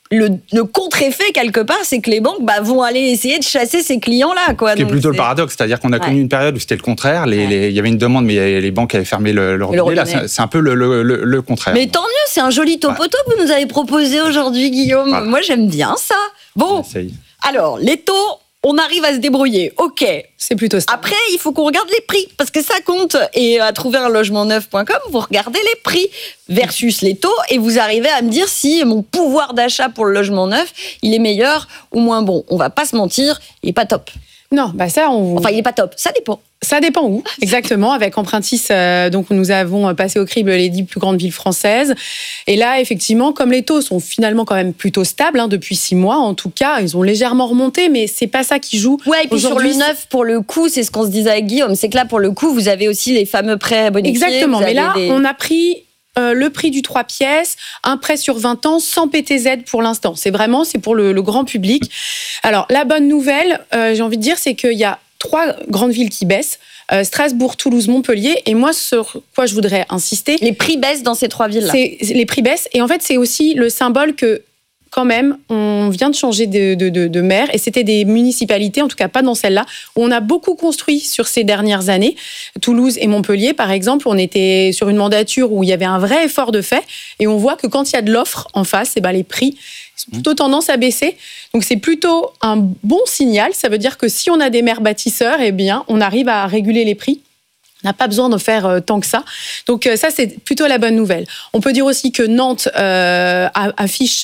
le contre-effet, quelque part, c'est que les banques vont aller essayer de chasser ces clients-là. Ce qui est plutôt le paradoxe, c'est-à-dire qu'on a connu une période où c'était le contraire, il y avait une demande, mais les banques avaient fermé le robinet. Là, c'est un peu le contraire. Mais tant mieux, c'est un joli topo-top que vous nous avez proposé aujourd'hui, Guillaume. Voilà. Moi, j'aime bien ça. Bon, alors, les taux... On arrive à se débrouiller, ok. C'est plutôt ça. Après, il faut qu'on regarde les prix, parce que ça compte. Et à trouver un logement neuf.com, vous regardez les prix versus les taux, et vous arrivez à me dire si mon pouvoir d'achat pour le logement neuf, il est meilleur ou moins bon. On va pas se mentir, il est pas top. Non, ça, Enfin, il est pas top, ça dépend. Ça dépend où, exactement. Avec Empruntis, donc nous avons passé au crible les 10 plus grandes villes françaises. Et là, effectivement, comme les taux sont finalement quand même plutôt stables, depuis 6 mois, en tout cas, ils ont légèrement remonté, mais c'est pas ça qui joue. Ouais, et puis sur le neuf, pour le coup, c'est ce qu'on se disait avec Guillaume, c'est que là, pour le coup, vous avez aussi les fameux prêts bonifiés. Exactement, mais là, on a pris le prix du 3 pièces, un prêt sur 20 ans sans PTZ pour l'instant. C'est pour le grand public. Alors, la bonne nouvelle, j'ai envie de dire, c'est qu'il y a 3 grandes villes qui baissent, Strasbourg, Toulouse, Montpellier. Et moi, sur quoi je voudrais insister... Les prix baissent dans ces 3 villes-là. Les prix baissent. Et en fait, c'est aussi le symbole que, quand même, on vient de changer de maire. Et c'était des municipalités, en tout cas pas dans celle-là, où on a beaucoup construit sur ces dernières années. Toulouse et Montpellier, par exemple, on était sur une mandature où il y avait un vrai effort de fait. Et on voit que quand il y a de l'offre en face, les prix ont plutôt tendance à baisser. Donc c'est plutôt un bon signal. Ça veut dire que si on a des maires bâtisseurs, on arrive à réguler les prix. On n'a pas besoin de faire tant que ça. Donc ça, c'est plutôt la bonne nouvelle. On peut dire aussi que Nantes affiche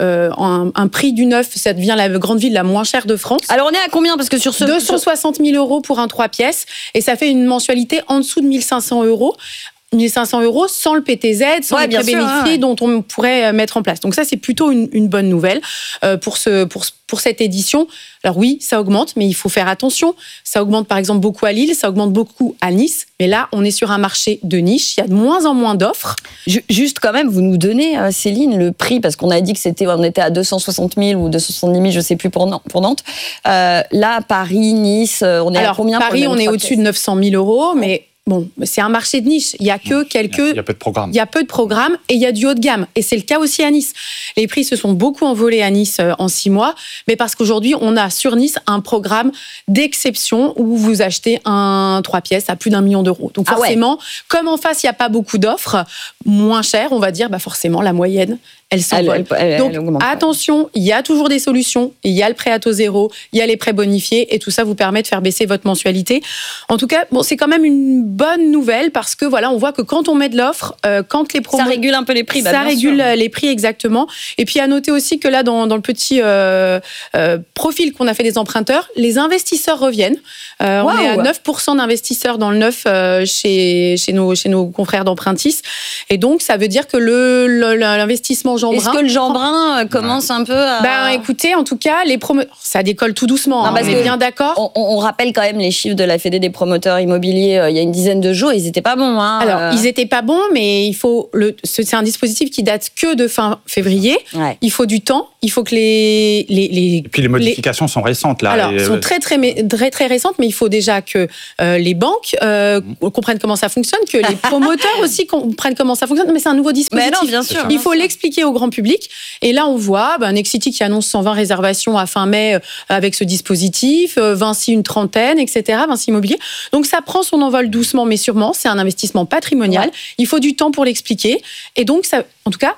un prix du neuf. Ça devient la grande ville la moins chère de France. Alors on est à combien ? Parce que sur 260 000 euros pour un 3 pièces. Et ça fait une mensualité en dessous de 1 500 euros. 1 500 euros sans le PTZ, sans les prêts bénéficiés dont on pourrait mettre en place. Donc ça, c'est plutôt une bonne nouvelle pour cette édition. Alors oui, ça augmente, mais il faut faire attention. Ça augmente par exemple beaucoup à Lille, ça augmente beaucoup à Nice. Mais là, on est sur un marché de niche. Il y a de moins en moins d'offres. Juste quand même, vous nous donnez, Céline, le prix, parce qu'on a dit que on était à 260 000 ou 270 000, je ne sais plus pour Nantes. Là, Paris, Nice, on est à combien ? Paris, on est au-dessus de 900 000 euros, mais bon, c'est un marché de niche. Il y a que quelques. Il y a peu de programmes. Il y a peu de programmes et il y a du haut de gamme. Et c'est le cas aussi à Nice. Les prix se sont beaucoup envolés à Nice en 6 mois, mais parce qu'aujourd'hui, on a sur Nice un programme d'exception où vous achetez un 3 pièces à plus d'1 million d'euros. Donc forcément, comme en face, il n'y a pas beaucoup d'offres, moins chères, on va dire, forcément, la moyenne, elle s'envole. Donc attention, il y a toujours des solutions. Il y a le prêt à taux zéro, il y a les prêts bonifiés et tout ça vous permet de faire baisser votre mensualité. En tout cas, c'est quand même une bonne nouvelle parce que voilà, on voit que quand on met de l'offre, quand les promos... Ça régule un peu les prix. Ça régule les prix, exactement. Et puis à noter aussi que là, dans le petit profil qu'on a fait des emprunteurs, les investisseurs reviennent. On est à 9% d'investisseurs dans le neuf chez nos confrères d'Empruntis. Et donc, ça veut dire que l'investissement Jeanbrun... Est-ce que le Jeanbrun commence un peu à... Écoutez, en tout cas, ça décolle tout doucement. On est bien d'accord. On rappelle quand même les chiffres de la Fédé des promoteurs immobiliers il y a une dizaine de jours. Ils n'étaient pas bons. Alors, ils n'étaient pas bons, mais c'est un dispositif qui date que de fin février. Ouais. Il faut du temps. Il faut que Et puis les modifications sont récentes là. Alors, sont très récentes, mais il faut déjà que les banques comprennent comment ça fonctionne, que les promoteurs aussi comprennent comment ça fonctionne. Mais c'est un nouveau dispositif. Mais non, bien sûr. Il faut l'expliquer au grand public. Et là, on voit Nexity qui annonce 120 réservations à fin mai avec ce dispositif, Vinci une trentaine, etc. Vinci Immobilier. Donc ça prend son envol doucement, mais sûrement. C'est un investissement patrimonial. Ouais. Il faut du temps pour l'expliquer. Et donc, ça, en tout cas,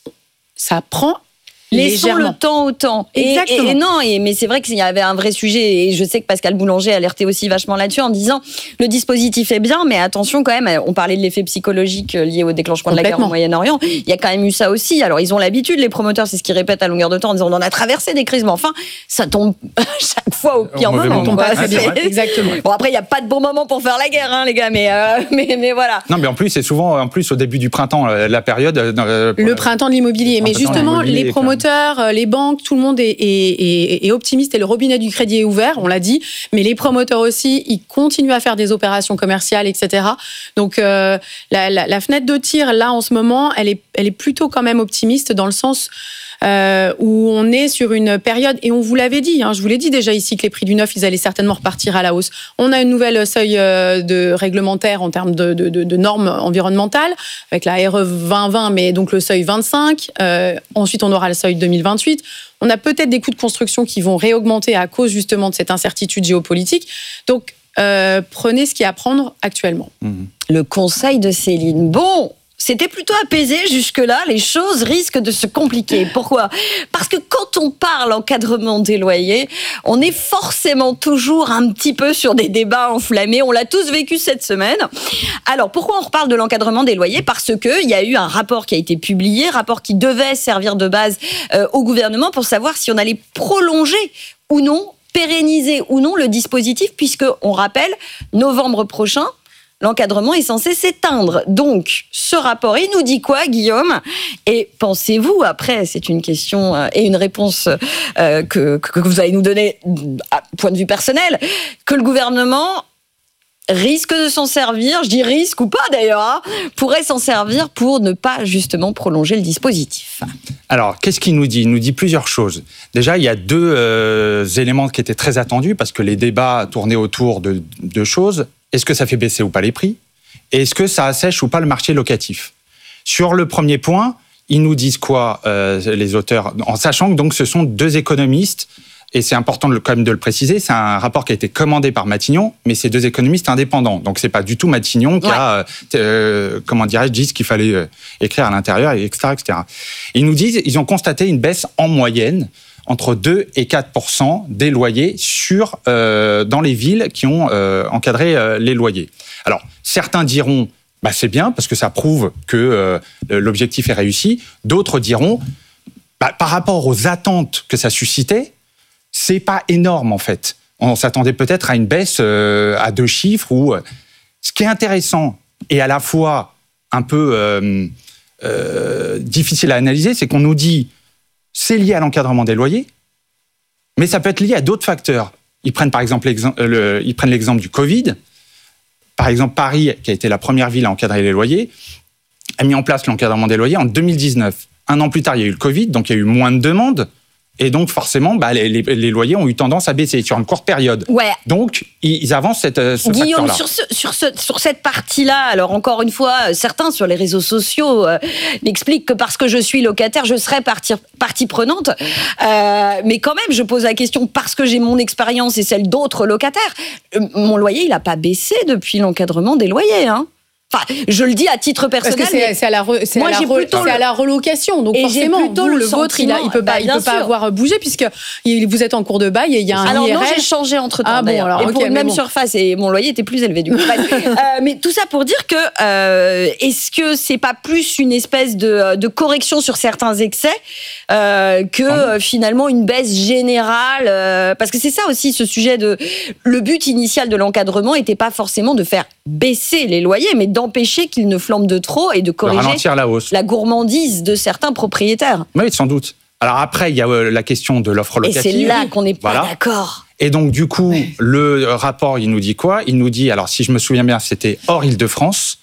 ça prend. Laissons le temps au temps. Exactement. Mais c'est vrai qu'il y avait un vrai sujet, et je sais que Pascal Boulanger alertait aussi vachement là-dessus en disant le dispositif est bien, mais attention quand même, on parlait de l'effet psychologique lié au déclenchement de la guerre au Moyen-Orient, il y a quand même eu ça aussi. Alors ils ont l'habitude, les promoteurs, c'est ce qu'ils répètent à longueur de temps en disant on en a traversé des crises, mais enfin, ça tombe chaque fois au pire moment. On tombe pas très bien. Exactement. Bon, après, il n'y a pas de bon moment pour faire la guerre, les gars, mais voilà. Non, mais en plus, c'est souvent au début du printemps, la période. Le printemps de l'immobilier. Mais justement, les promoteurs, les banques, tout le monde est optimiste et le robinet du crédit est ouvert, on l'a dit, mais les promoteurs aussi, ils continuent à faire des opérations commerciales, etc. Donc la fenêtre de tir, là, en ce moment, elle est plutôt quand même optimiste dans le sens où on est sur une période, et on vous l'avait dit, je vous l'ai dit déjà ici, que les prix du neuf, ils allaient certainement repartir à la hausse. On a une nouvelle seuil de réglementaire en termes de normes environnementales, avec la RE 2020, mais donc le seuil 25. Ensuite, on aura le seuil 2028. On a peut-être des coûts de construction qui vont réaugmenter à cause justement de cette incertitude géopolitique. Donc, prenez ce qu'il y a à prendre actuellement. Le conseil de Céline. Bon, c'était plutôt apaisé jusque-là, les choses risquent de se compliquer. Pourquoi ? Parce que quand on parle encadrement des loyers, on est forcément toujours un petit peu sur des débats enflammés. On l'a tous vécu cette semaine. Alors, pourquoi on reparle de l'encadrement des loyers ? Parce qu'il y a eu un rapport qui a été publié, rapport qui devait servir de base au gouvernement pour savoir si on allait prolonger ou non, pérenniser ou non le dispositif, puisque, on rappelle, novembre prochain, l'encadrement est censé s'éteindre. Donc, ce rapport, il nous dit quoi, Guillaume ? Et pensez-vous, après, c'est une question et une réponse que vous allez nous donner à point de vue personnel, que le gouvernement risque de s'en servir, je dis risque ou pas d'ailleurs, pourrait s'en servir pour ne pas justement prolonger le dispositif. Alors, qu'est-ce qu'il nous dit ? Il nous dit plusieurs choses. Déjà, il y a deux éléments qui étaient très attendus parce que les débats tournaient autour de deux choses. Est-ce que ça fait baisser ou pas les prix ? Et est-ce que ça assèche ou pas le marché locatif ? Sur le premier point, ils nous disent quoi, les auteurs ? En sachant que donc, ce sont deux économistes, et c'est important quand même de le préciser, c'est un rapport qui a été commandé par Matignon, mais c'est deux économistes indépendants. Donc, c'est pas du tout Matignon qui a, dit ce qu'il fallait écrire à l'intérieur, etc., etc. Ils nous disent, ils ont constaté une baisse en moyenne entre 2 et 4% des loyers dans les villes qui ont encadré les loyers. Alors, certains diront, c'est bien parce que ça prouve que l'objectif est réussi. D'autres diront, par rapport aux attentes que ça suscitait, c'est pas énorme en fait. On s'attendait peut-être à une baisse à 2 chiffres. Ce qui est intéressant et à la fois un peu difficile à analyser, c'est qu'on nous dit c'est lié à l'encadrement des loyers, mais ça peut être lié à d'autres facteurs. Ils prennent par exemple l'exemple du Covid. Par exemple, Paris, qui a été la première ville à encadrer les loyers, a mis en place l'encadrement des loyers en 2019. 1 an plus tard, il y a eu le Covid, donc il y a eu moins de demandes. Et donc, forcément, les loyers ont eu tendance à baisser sur une courte période. Ouais. Donc, ils avancent ce Guillaume, facteur-là. sur cette partie-là, alors encore une fois, certains sur les réseaux sociaux m'expliquent que parce que je suis locataire, je serai partie prenante. Mais quand même, je pose la question parce que j'ai mon expérience et celle d'autres locataires. Mon loyer, il n'a pas baissé depuis l'encadrement des loyers, hein. Enfin, je le dis à titre personnel. Parce que c'est à la relocation. Donc forcément, le vôtre, il ne peut pas avoir bougé puisque vous êtes en cours de bail et il y a un IRL. Alors non, j'ai changé entre-temps. Ah bon, alors, et pour même surface. Et mon loyer était plus élevé du coup. Mais tout ça pour dire que est-ce que c'est pas plus une espèce de correction sur certains excès que finalement une baisse générale parce que c'est ça aussi ce sujet de le but initial de l'encadrement n'était pas forcément de faire baisser les loyers, mais d'empêcher qu'ils ne flambent de trop et de corriger ralentir la hausse, la gourmandise de certains propriétaires. Oui, sans doute. Alors après, il y a la question de l'offre locative. Et c'est là qu'on n'est pas d'accord. Et donc, du coup, le rapport, il nous dit quoi ? Il nous dit, alors si je me souviens bien, c'était hors Île-de-France,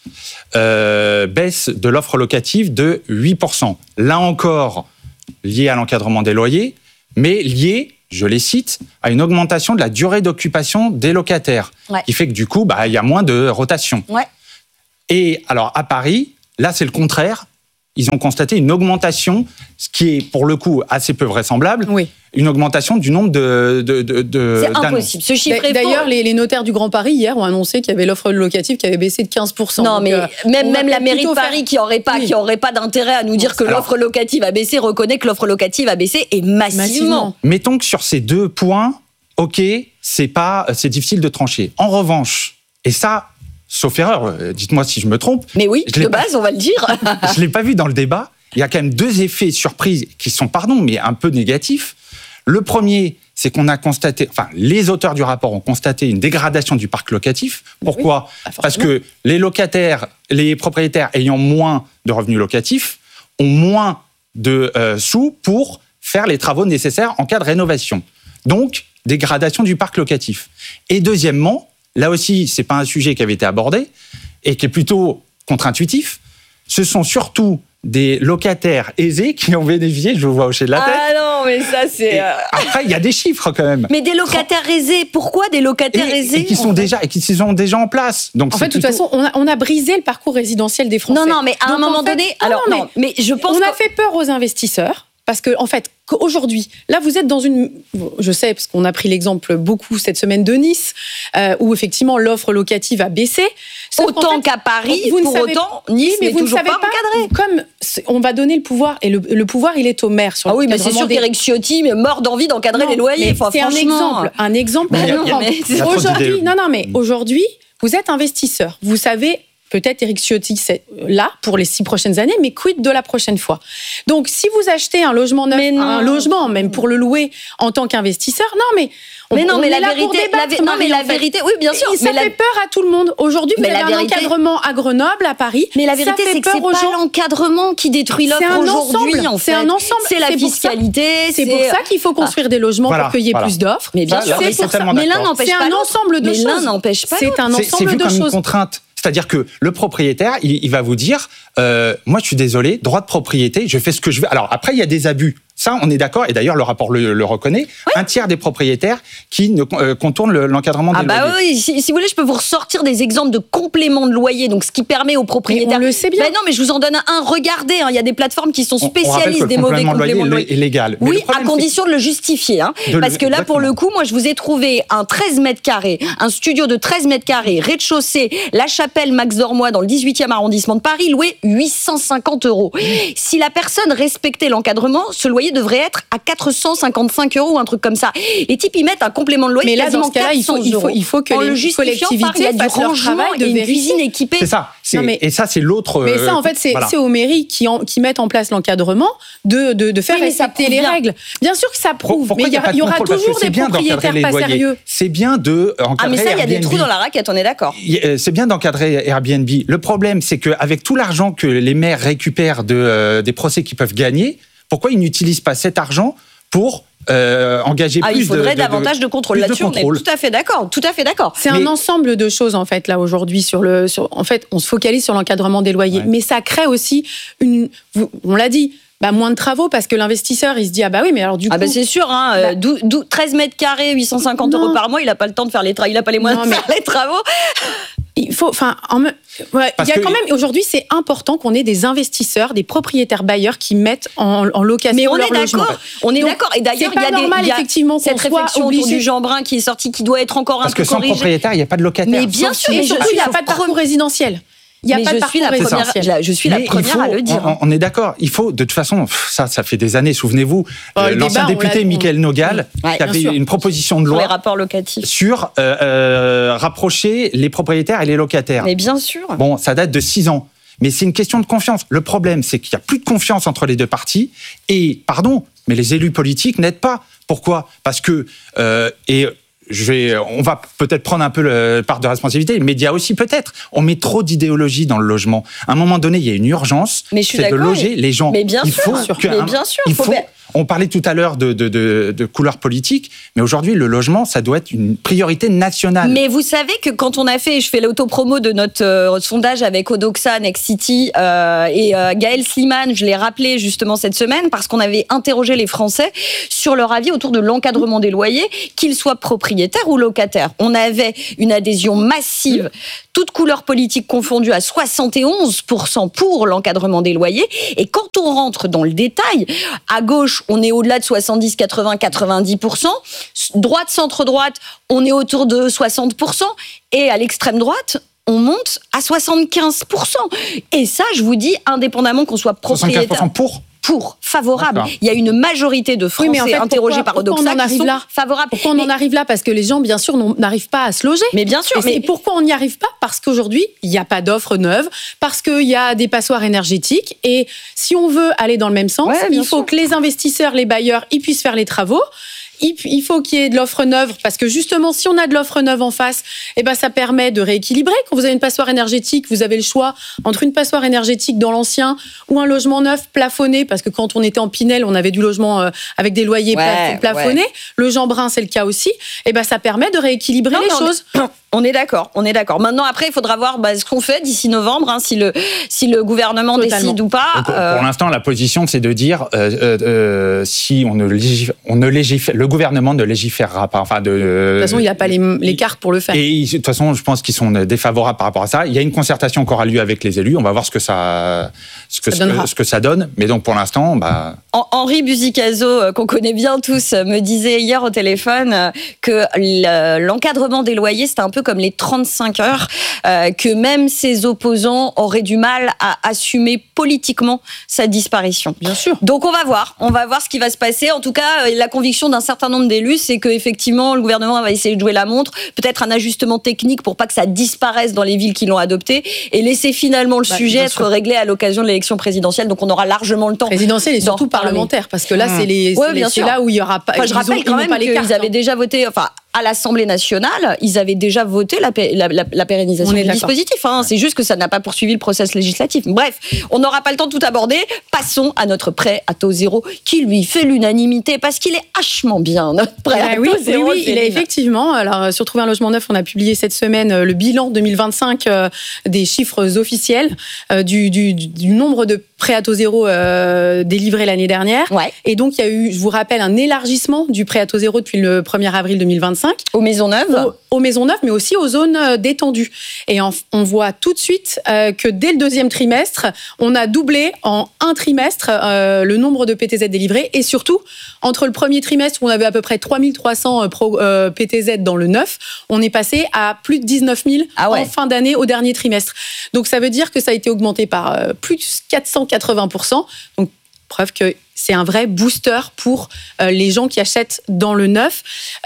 baisse de l'offre locative de 8%. Là encore, lié à l'encadrement des loyers, mais lié, je les cite, à une augmentation de la durée d'occupation des locataires, qui fait que du coup, il y a moins de rotation. Ouais. Et alors, à Paris, là, c'est le contraire. Ils ont constaté une augmentation, ce qui est pour le coup assez peu vraisemblable, une augmentation du nombre C'est impossible, ce chiffre est D'ailleurs, faux. les notaires du Grand Paris, hier, ont annoncé qu'il y avait l'offre locative qui avait baissé de 15%. Non, donc, mais même la mairie de Paris qui n'aurait pas d'intérêt à nous dire que l'offre locative a baissé, reconnaît que l'offre locative a baissé et massivement. Mettons que sur ces deux points, c'est difficile de trancher. En revanche, et ça, sauf erreur, dites-moi si je me trompe. Mais oui, de base, on va le dire. Je ne l'ai pas vu dans le débat. Il y a quand même deux effets surprises qui sont, mais un peu négatifs. Le premier, c'est qu'on a constaté, les auteurs du rapport ont constaté une dégradation du parc locatif. Pourquoi ? Parce que les propriétaires ayant moins de revenus locatifs ont moins de sous pour faire les travaux nécessaires en cas de rénovation. Donc, dégradation du parc locatif. Et deuxièmement, là aussi, c'est pas un sujet qui avait été abordé et qui est plutôt contre-intuitif. Ce sont surtout des locataires aisés qui ont bénéficié, je vous vois hocher de la tête. Ah non, mais ça c'est... Après, il y a des chiffres quand même. Mais des locataires aisés, pourquoi des locataires aisés et qui sont déjà en place. Donc en fait, de toute façon, on a brisé le parcours résidentiel des Français. Non, mais à un moment donné... mais je pense on a fait peur aux investisseurs. Parce que, en fait, aujourd'hui, là, vous êtes dans une... Je sais, parce qu'on a pris l'exemple beaucoup cette semaine de Nice, où effectivement, l'offre locative a baissé. Autant qu'à Paris, pour autant, Nice n'est toujours pas encadré. Comme on va donner le pouvoir, et le pouvoir, il est au maire. Sur mais c'est sûr qu'Éric Ciotti est mort d'envie d'encadrer les loyers. C'est un exemple. Aujourd'hui, vous êtes investisseur. Vous savez... Peut-être Éric Ciotti, c'est là pour les 6 prochaines années, mais quid de la prochaine fois ? Donc, si vous achetez un logement neuf, un logement, même pour le louer en tant qu'investisseur, la vérité, oui, bien sûr. Ça fait peur à tout le monde. Aujourd'hui, vous avez un encadrement à Grenoble, à Paris. Mais la vérité, c'est que c'est pas l'encadrement qui détruit l'offre aujourd'hui, en fait. C'est un ensemble. C'est la fiscalité. C'est pour ça qu'il faut construire des logements pour qu'il y ait plus d'offres. Mais bien sûr, c'est pour ça. Mais l'un n'empêche pas l'autre. C'est un ensemble de choses. C'est vu comme une contrainte. C'est-à-dire que le propriétaire, il va vous dire, moi je suis désolé, droit de propriété, je fais ce que je veux. Alors après, il y a des abus. Ça, on est d'accord, et d'ailleurs le rapport le reconnaît. Oui. Un tiers des propriétaires qui contournent l'encadrement des loyers. Oui, si vous voulez, je peux vous ressortir des exemples de compléments de loyer, donc ce qui permet aux propriétaires... Mais on le sait bien. Non, mais je vous en donne un. Regardez, il y a des plateformes qui sont spécialistes des mauvais compléments de loyer. Est légal. Oui, à condition de le justifier. Parce que là, pour le coup, moi, je vous ai trouvé un 13 mètres carrés, un studio de 13 mètres carrés, rez-de-chaussée, La Chapelle, Max Dormois, dans le 18e arrondissement de Paris, loué 850 €. Si la personne respectait l'encadrement, ce loyer devrait être à 455 €, un truc comme ça. Les types, ils mettent un complément de loyer. Mais là, dans ce cas-là, il faut que les collectivités fassent leur travail de une cuisine équipée. C'est ça. Et ça, c'est l'autre. Mais ça, en fait, c'est aux mairies qui mettent en place l'encadrement de faire respecter les règles. Bien sûr que ça prouve, mais il y aura toujours des propriétaires pas sérieux. C'est bien de encadrer. Mais ça, il y a des trous dans la raquette, on est d'accord. C'est bien d'encadrer Airbnb. Le problème, c'est qu'avec tout l'argent que les maires récupèrent des procès qu'ils peuvent gagner, pourquoi ils n'utilisent pas cet argent pour engager plus de... Il faudrait davantage de contrôle là-dessus, on est tout à fait d'accord. C'est un ensemble de choses, en fait, là, aujourd'hui. En fait, on se focalise sur l'encadrement des loyers. Ouais. Mais ça crée aussi on l'a dit, moins de travaux, parce que l'investisseur, il se dit, mais alors du coup... c'est sûr, 13 mètres carrés, 850 € par mois, il n'a pas le temps de faire les travaux, il n'a pas les moyens de faire les travaux. Il faut, aujourd'hui, c'est important qu'on ait des investisseurs, des propriétaires bailleurs qui mettent en location leur logement. On est d'accord. Et d'ailleurs, il y a cette réflexion autour du Jeanbrun qui est sortie, qui doit être encore un peu corrigée. Parce que sans propriétaire, il n'y a pas de locataire. Mais bien sûr, et surtout, il n'y a pas de parcours résidentiel. Je suis la première à le dire. On est d'accord. Il faut, de toute façon, ça fait des années, souvenez-vous, l'ancien député Mickaël Nogal qui avait une proposition de loi sur les rapports locatifs sur rapprocher les propriétaires et les locataires. Mais bien sûr. Bon, ça date de 6 ans. Mais c'est une question de confiance. Le problème, c'est qu'il n'y a plus de confiance entre les deux parties. Et, mais les élus politiques n'aident pas. Pourquoi ? Parce que... on va peut-être prendre un peu le part de responsabilité, les médias aussi peut-être. On met trop d'idéologie dans le logement. À un moment donné, il y a une urgence, c'est de loger les gens. Mais bien sûr. On parlait tout à l'heure de couleur politique, mais aujourd'hui, le logement, ça doit être une priorité nationale. Mais vous savez que quand on a je fais l'autopromo de notre sondage avec Odoxa, Next City et Gaël Slimane, je l'ai rappelé justement cette semaine, parce qu'on avait interrogé les Français sur leur avis autour de l'encadrement des loyers, qu'ils soient propriétaires ou locataires. On avait une adhésion massive, toute couleur politique confondue, à 71% pour l'encadrement des loyers. Et quand on rentre dans le détail, à gauche, on est au-delà de 70, 80, 90%. Droite, centre-droite, on est autour de 60%. Et à l'extrême droite, on monte à 75%. Et ça, je vous dis, indépendamment qu'on soit propriétaire... 75% favorable. D'accord. Il y a une majorité de Français interrogés par Odoxa qui sont favorables. Pourquoi on en arrive là ? Parce que les gens, bien sûr, n'arrivent pas à se loger. Mais bien sûr. Et pourquoi on n'y arrive pas ? Parce qu'aujourd'hui, il n'y a pas d'offres neuves, parce qu'il y a des passoires énergétiques. Et si on veut aller dans le même sens, il faut que les investisseurs, les bailleurs, ils puissent faire les travaux. Il faut qu'il y ait de l'offre neuve, parce que justement, si on a de l'offre neuve en face, ça permet de rééquilibrer. Quand vous avez une passoire énergétique, vous avez le choix entre une passoire énergétique dans l'ancien ou un logement neuf plafonné, parce que quand on était en Pinel, on avait du logement avec des loyers plafonnés. Le Jeanbrun, c'est le cas aussi. Ça permet de rééquilibrer les choses. On est d'accord. Maintenant, après, il faudra voir ce qu'on fait d'ici novembre, si le gouvernement décide ou pas. Pour l'instant, la position, c'est de dire si le gouvernement ne légiférera pas. De toute façon, il n'a pas les cartes pour le faire. Et de toute façon, je pense qu'ils sont défavorables par rapport à ça. Il y a une concertation qui aura lieu avec les élus. On va voir ce que ça donne. Mais donc, pour l'instant, Henri Buzicazo, qu'on connaît bien tous, me disait hier au téléphone que l'encadrement des loyers, c'était un peu comme les 35 heures, que même ses opposants auraient du mal à assumer politiquement sa disparition. Bien sûr. Donc on va voir ce qui va se passer. En tout cas, la conviction d'un certain nombre d'élus, c'est qu'effectivement, le gouvernement va essayer de jouer la montre, peut-être un ajustement technique pour pas que ça disparaisse dans les villes qui l'ont adopté, et laisser finalement le sujet être réglé à l'occasion de l'élection présidentielle. Donc on aura largement le temps. Présidentielle et surtout parlementaire, parce que là, c'est là où il y aura pas. Je rappelle quand même qu'ils avaient déjà voté. À l'Assemblée nationale, ils avaient déjà voté la pérennisation du dispositif. C'est juste que ça n'a pas poursuivi le processus législatif. Bref, on n'aura pas le temps de tout aborder. Passons à notre prêt à taux zéro, qui lui fait l'unanimité, parce qu'il est hachement bien, notre prêt à taux zéro. Oui, il est effectivement. Alors, sur Trouver un logement neuf, on a publié cette semaine le bilan 2025 des chiffres officiels du nombre de prêts à taux zéro délivrés l'année dernière. Ouais. Et donc, il y a eu, je vous rappelle, un élargissement du prêt à taux zéro depuis le 1er avril 2025. Aux maisons neuves. Aux maisons neuves, mais aussi aux zones détendues. Et on voit tout de suite que dès le 2e trimestre, on a doublé en un trimestre le nombre de PTZ délivrés. Et surtout, entre le premier trimestre où on avait à peu près 3300 PTZ dans le neuf, on est passé à plus de 19 000 en fin d'année au dernier trimestre. Donc ça veut dire que ça a été augmenté par plus de 480%. Donc preuve que c'est un vrai booster pour les gens qui achètent dans le neuf.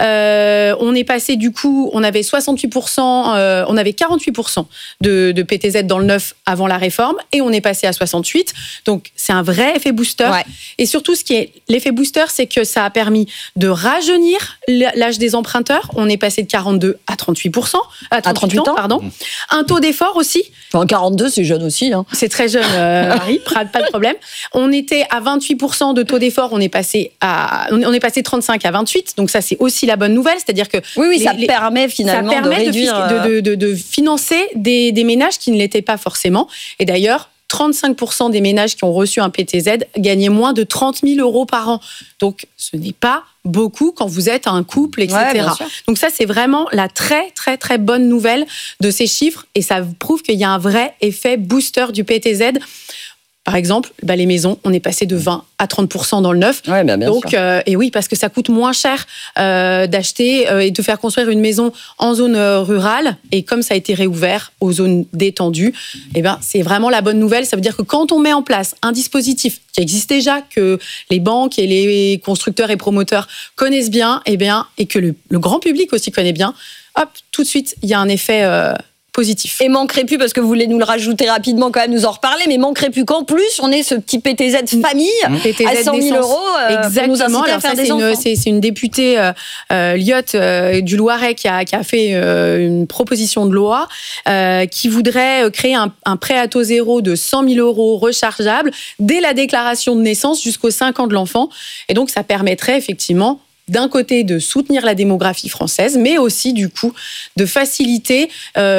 On est passé, du coup, on avait 68%, on avait 48% de PTZ dans le neuf avant la réforme, et on est passé à 68%. Donc, c'est un vrai effet booster. Ouais. Et surtout, ce qui est l'effet booster, c'est que ça a permis de rajeunir l'âge des emprunteurs. On est passé de 42 à 38%, à 38 ans, pardon. Un taux d'effort aussi. 42, c'est jeune aussi. C'est très jeune, Marie, pas de problème. On était à 28% 30% de taux d'effort, on est passé de 35 à 28. Donc ça, c'est aussi la bonne nouvelle. C'est-à-dire que ça permet finalement ça permet de réduire... de financer des ménages qui ne l'étaient pas forcément. Et d'ailleurs, 35% des ménages qui ont reçu un PTZ gagnaient moins de 30 000 euros par an. Donc, ce n'est pas beaucoup quand vous êtes un couple, etc. Ouais, donc ça, c'est vraiment la très, très, très bonne nouvelle de ces chiffres. Et ça prouve qu'il y a un vrai effet booster du PTZ. Par exemple, les maisons, on est passé de 20 à 30% dans le neuf. Ouais, bien donc, sûr. Et oui, parce que ça coûte moins cher d'acheter et de faire construire une maison en zone rurale. Et comme ça a été réouvert aux zones détendues, c'est vraiment la bonne nouvelle. Ça veut dire que quand on met en place un dispositif qui existe déjà, que les banques et les constructeurs et promoteurs connaissent bien, et que le grand public aussi connaît bien, hop, tout de suite, il y a un effet... positif. Et manquerait plus, parce que vous voulez nous le rajouter rapidement quand même, nous en reparler, mais manquerait plus qu'en plus, on ait ce petit PTZ famille PTZ à 100 000 euros exactement. Pour nous inciter à faire des enfants. C'est une députée Lyotte du Loiret qui a fait une proposition de loi qui voudrait créer un prêt à taux zéro de 100 000 euros rechargeable dès la déclaration de naissance jusqu'aux 5 ans de l'enfant. Et donc, ça permettrait effectivement d'un côté de soutenir la démographie française, mais aussi du coup de faciliter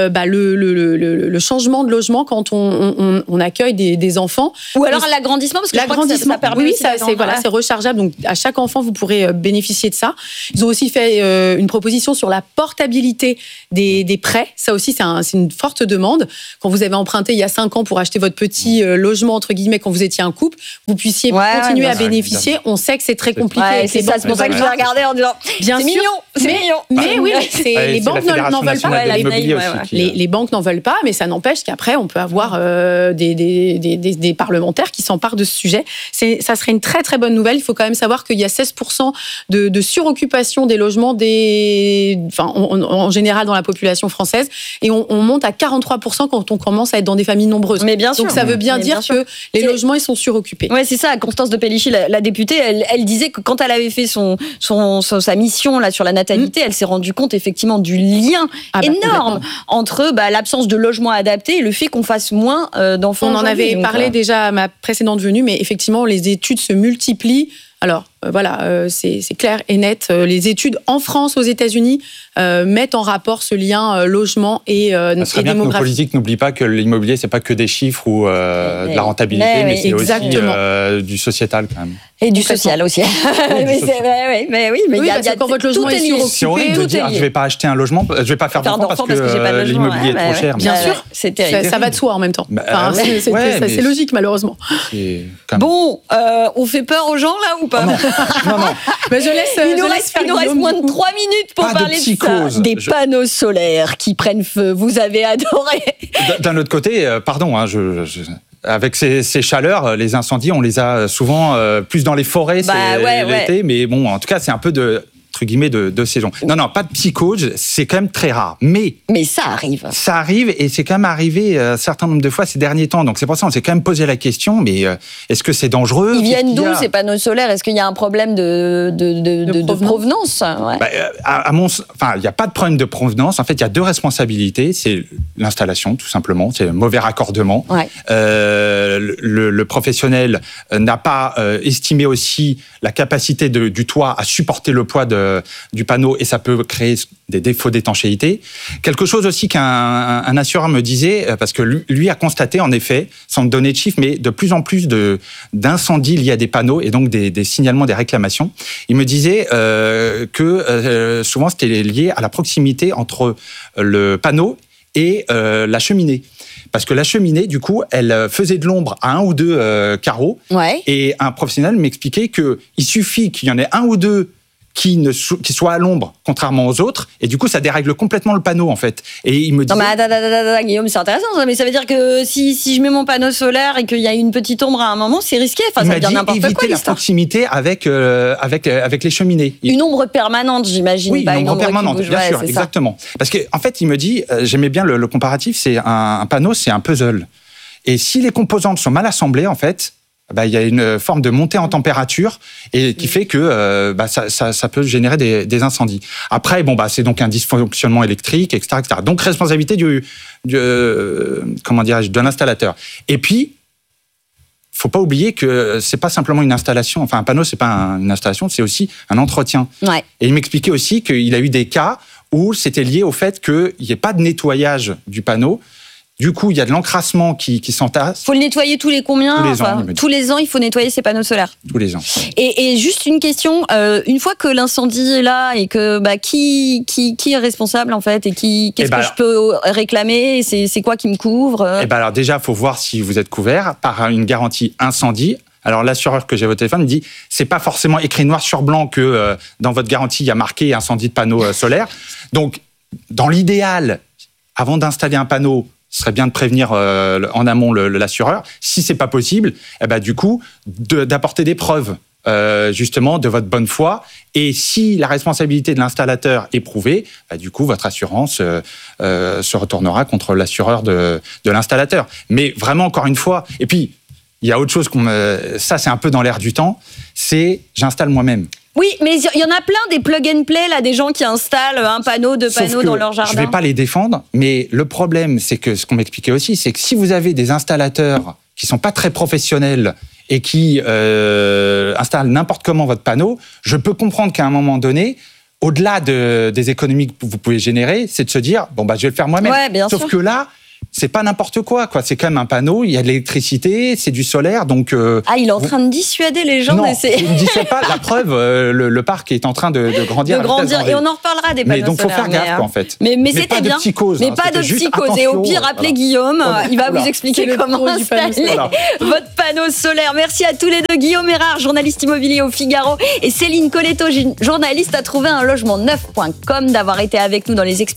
le changement de logement quand on accueille des enfants. Ou alors l'agrandissement, parce que l'agrandissement, ça permet aussi c'est rechargeable. Donc à chaque enfant, vous pourrez bénéficier de ça. Ils ont aussi fait une proposition sur la portabilité des prêts. Ça aussi, c'est une forte demande. Quand vous avez emprunté il y a 5 ans pour acheter votre petit logement, entre guillemets, quand vous étiez un couple, vous puissiez continuer à bénéficier. On sait que c'est très compliqué. C'est ça, c'est pour ça que je vais regarder en disant bien sûr, c'est mignon. Mais oui, les banques n'en veulent pas. Les banques n'en veulent pas, mais ça n'empêche qu'après, on peut avoir des parlementaires qui s'emparent de ce sujet. Ça serait une très très bonne nouvelle. Il faut quand même savoir qu'il y a 16% de suroccupation des logements en général dans la population française, et on monte à 43% quand on commence à être dans des familles nombreuses. Mais bien sûr. Donc ça veut bien dire que les logements ils sont suroccupés. Ouais, c'est ça. Constance de Pellichy, la députée, elle disait que quand elle avait fait sa mission là sur la natalité, elle s'est rendue compte effectivement du lien énorme entre l'absence de logement adapté et le fait qu'on fasse moins d'enfants. On en avait parlé déjà à ma précédente venue, mais effectivement les études se multiplient. Alors c'est clair et net. Les études en France, aux États-Unis, mettent en rapport ce lien logement et démographie. Que nos politiques n'oublient pas que l'immobilier, c'est pas que des chiffres ou de la rentabilité, mais c'est aussi du sociétal quand même. Et du social aussi. Mais il y a quand votre logement est suroccupé, c'est horrible de dire je vais pas acheter un logement, je vais pas faire d'enfant parce que l'immobilier est trop cher. Bien sûr, c'est terrible. Ça va de soi en même temps. C'est logique malheureusement. Bon, on fait peur aux gens là ou pas? Non. Mais il nous reste moins de 3 minutes pour parler de ça. Des panneaux solaires qui prennent feu. Vous avez adoré. D'un autre côté, pardon, avec ces chaleurs, les incendies, on les a souvent plus dans les forêts l'été, mais bon, en tout cas, c'est un peu entre guillemets de saison. Non, pas de psychose, c'est quand même très rare. Mais ça arrive. Ça arrive, et c'est quand même arrivé un certain nombre de fois ces derniers temps. Donc c'est pour ça qu'on s'est quand même posé la question, mais est-ce que c'est dangereux? Ils viennent d'où ces panneaux solaires? Est-ce qu'il y a un problème de provenance? Il n'y a pas de problème de provenance. En fait, il y a 2 responsabilités. C'est l'installation, tout simplement. C'est un mauvais raccordement. Ouais. Le professionnel n'a pas estimé aussi la capacité du toit à supporter le poids du panneau, et ça peut créer des défauts d'étanchéité. Quelque chose aussi qu'un assureur me disait, parce que lui a constaté en effet, sans me donner de chiffres, mais de plus en plus d'incendies liés à des panneaux et donc des signalements, des réclamations. Il me disait que souvent c'était lié à la proximité entre le panneau et la cheminée. Parce que la cheminée, du coup, elle faisait de l'ombre à 1 ou 2 carreaux. Ouais. Et un professionnel m'expliquait qu'il suffit qu'il y en ait 1 ou 2 qui soient à l'ombre, contrairement aux autres, et du coup, ça dérègle complètement le panneau, en fait. Et il me dit... Non, mais Guillaume, c'est intéressant, mais ça veut dire que si je mets mon panneau solaire et qu'il y a une petite ombre à un moment, c'est risqué. Enfin, ça veut dire n'importe quoi, éviter la proximité avec les cheminées. Une ombre permanente, j'imagine. Oui, une ombre permanente, bien sûr, exactement. Parce qu'en fait, il me dit, j'aimais bien le comparatif, c'est un panneau, c'est un puzzle. Et si les composantes sont mal assemblées, en fait, il y a une forme de montée en température et qui fait que ça peut générer des incendies. Après, c'est donc un dysfonctionnement électrique, etc., etc. Donc responsabilité de l'installateur. Et puis, faut pas oublier que c'est pas simplement une installation. Enfin, un panneau, c'est pas une installation, c'est aussi un entretien. Ouais. Et il m'expliquait aussi qu'il a eu des cas où c'était lié au fait qu'il n'y ait pas de nettoyage du panneau. Du coup, il y a de l'encrassement qui s'entasse. Il faut le nettoyer tous les combien? Tous les ans, il faut nettoyer ces panneaux solaires. Tous les ans. Et juste une question, une fois que l'incendie est là et que qui est responsable en fait et qu'est-ce que je peux réclamer? C'est quoi qui me couvre? Alors déjà, il faut voir si vous êtes couvert par une garantie incendie. Alors l'assureur que j'ai au téléphone me dit c'est pas forcément écrit noir sur blanc que dans votre garantie il y a marqué incendie de panneaux solaires. Donc dans l'idéal, avant d'installer un panneau, ce serait bien de prévenir en amont l'assureur. Si c'est pas possible, du coup d'apporter des preuves justement de votre bonne foi. Et si la responsabilité de l'installateur est prouvée, du coup votre assurance se retournera contre l'assureur de l'installateur. Mais vraiment encore une fois, et puis il y a autre chose ça c'est un peu dans l'air du temps, c'est j'installe moi-même. Oui, mais il y en a plein des plug and play, là, des gens qui installent un panneau, deux panneaux dans leur jardin. Je ne vais pas les défendre, mais le problème, c'est que ce qu'on m'expliquait aussi, c'est que si vous avez des installateurs qui ne sont pas très professionnels et qui installent n'importe comment votre panneau, je peux comprendre qu'à un moment donné, au-delà des économies que vous pouvez générer, c'est de se dire, je vais le faire moi-même. Ouais, bien sûr. Sauf que là, c'est pas n'importe quoi. C'est quand même un panneau, il y a de l'électricité, c'est du solaire, donc... il est en train de dissuader les gens d'essayer. Non, je ne dissuade pas. La preuve, le parc est en train de grandir. Et on en reparlera des panneaux solaires. Donc, il faut faire gaffe, en fait. Mais c'était bien. Mais pas de psychose. Et au pire, appelez Guillaume, il va vous expliquer comment installer votre panneau solaire. Merci à tous les deux. Guillaume Erard, journaliste immobilier au Figaro, et Céline Colletto, journaliste à trouver un logement neuf.com, d'avoir été avec nous dans les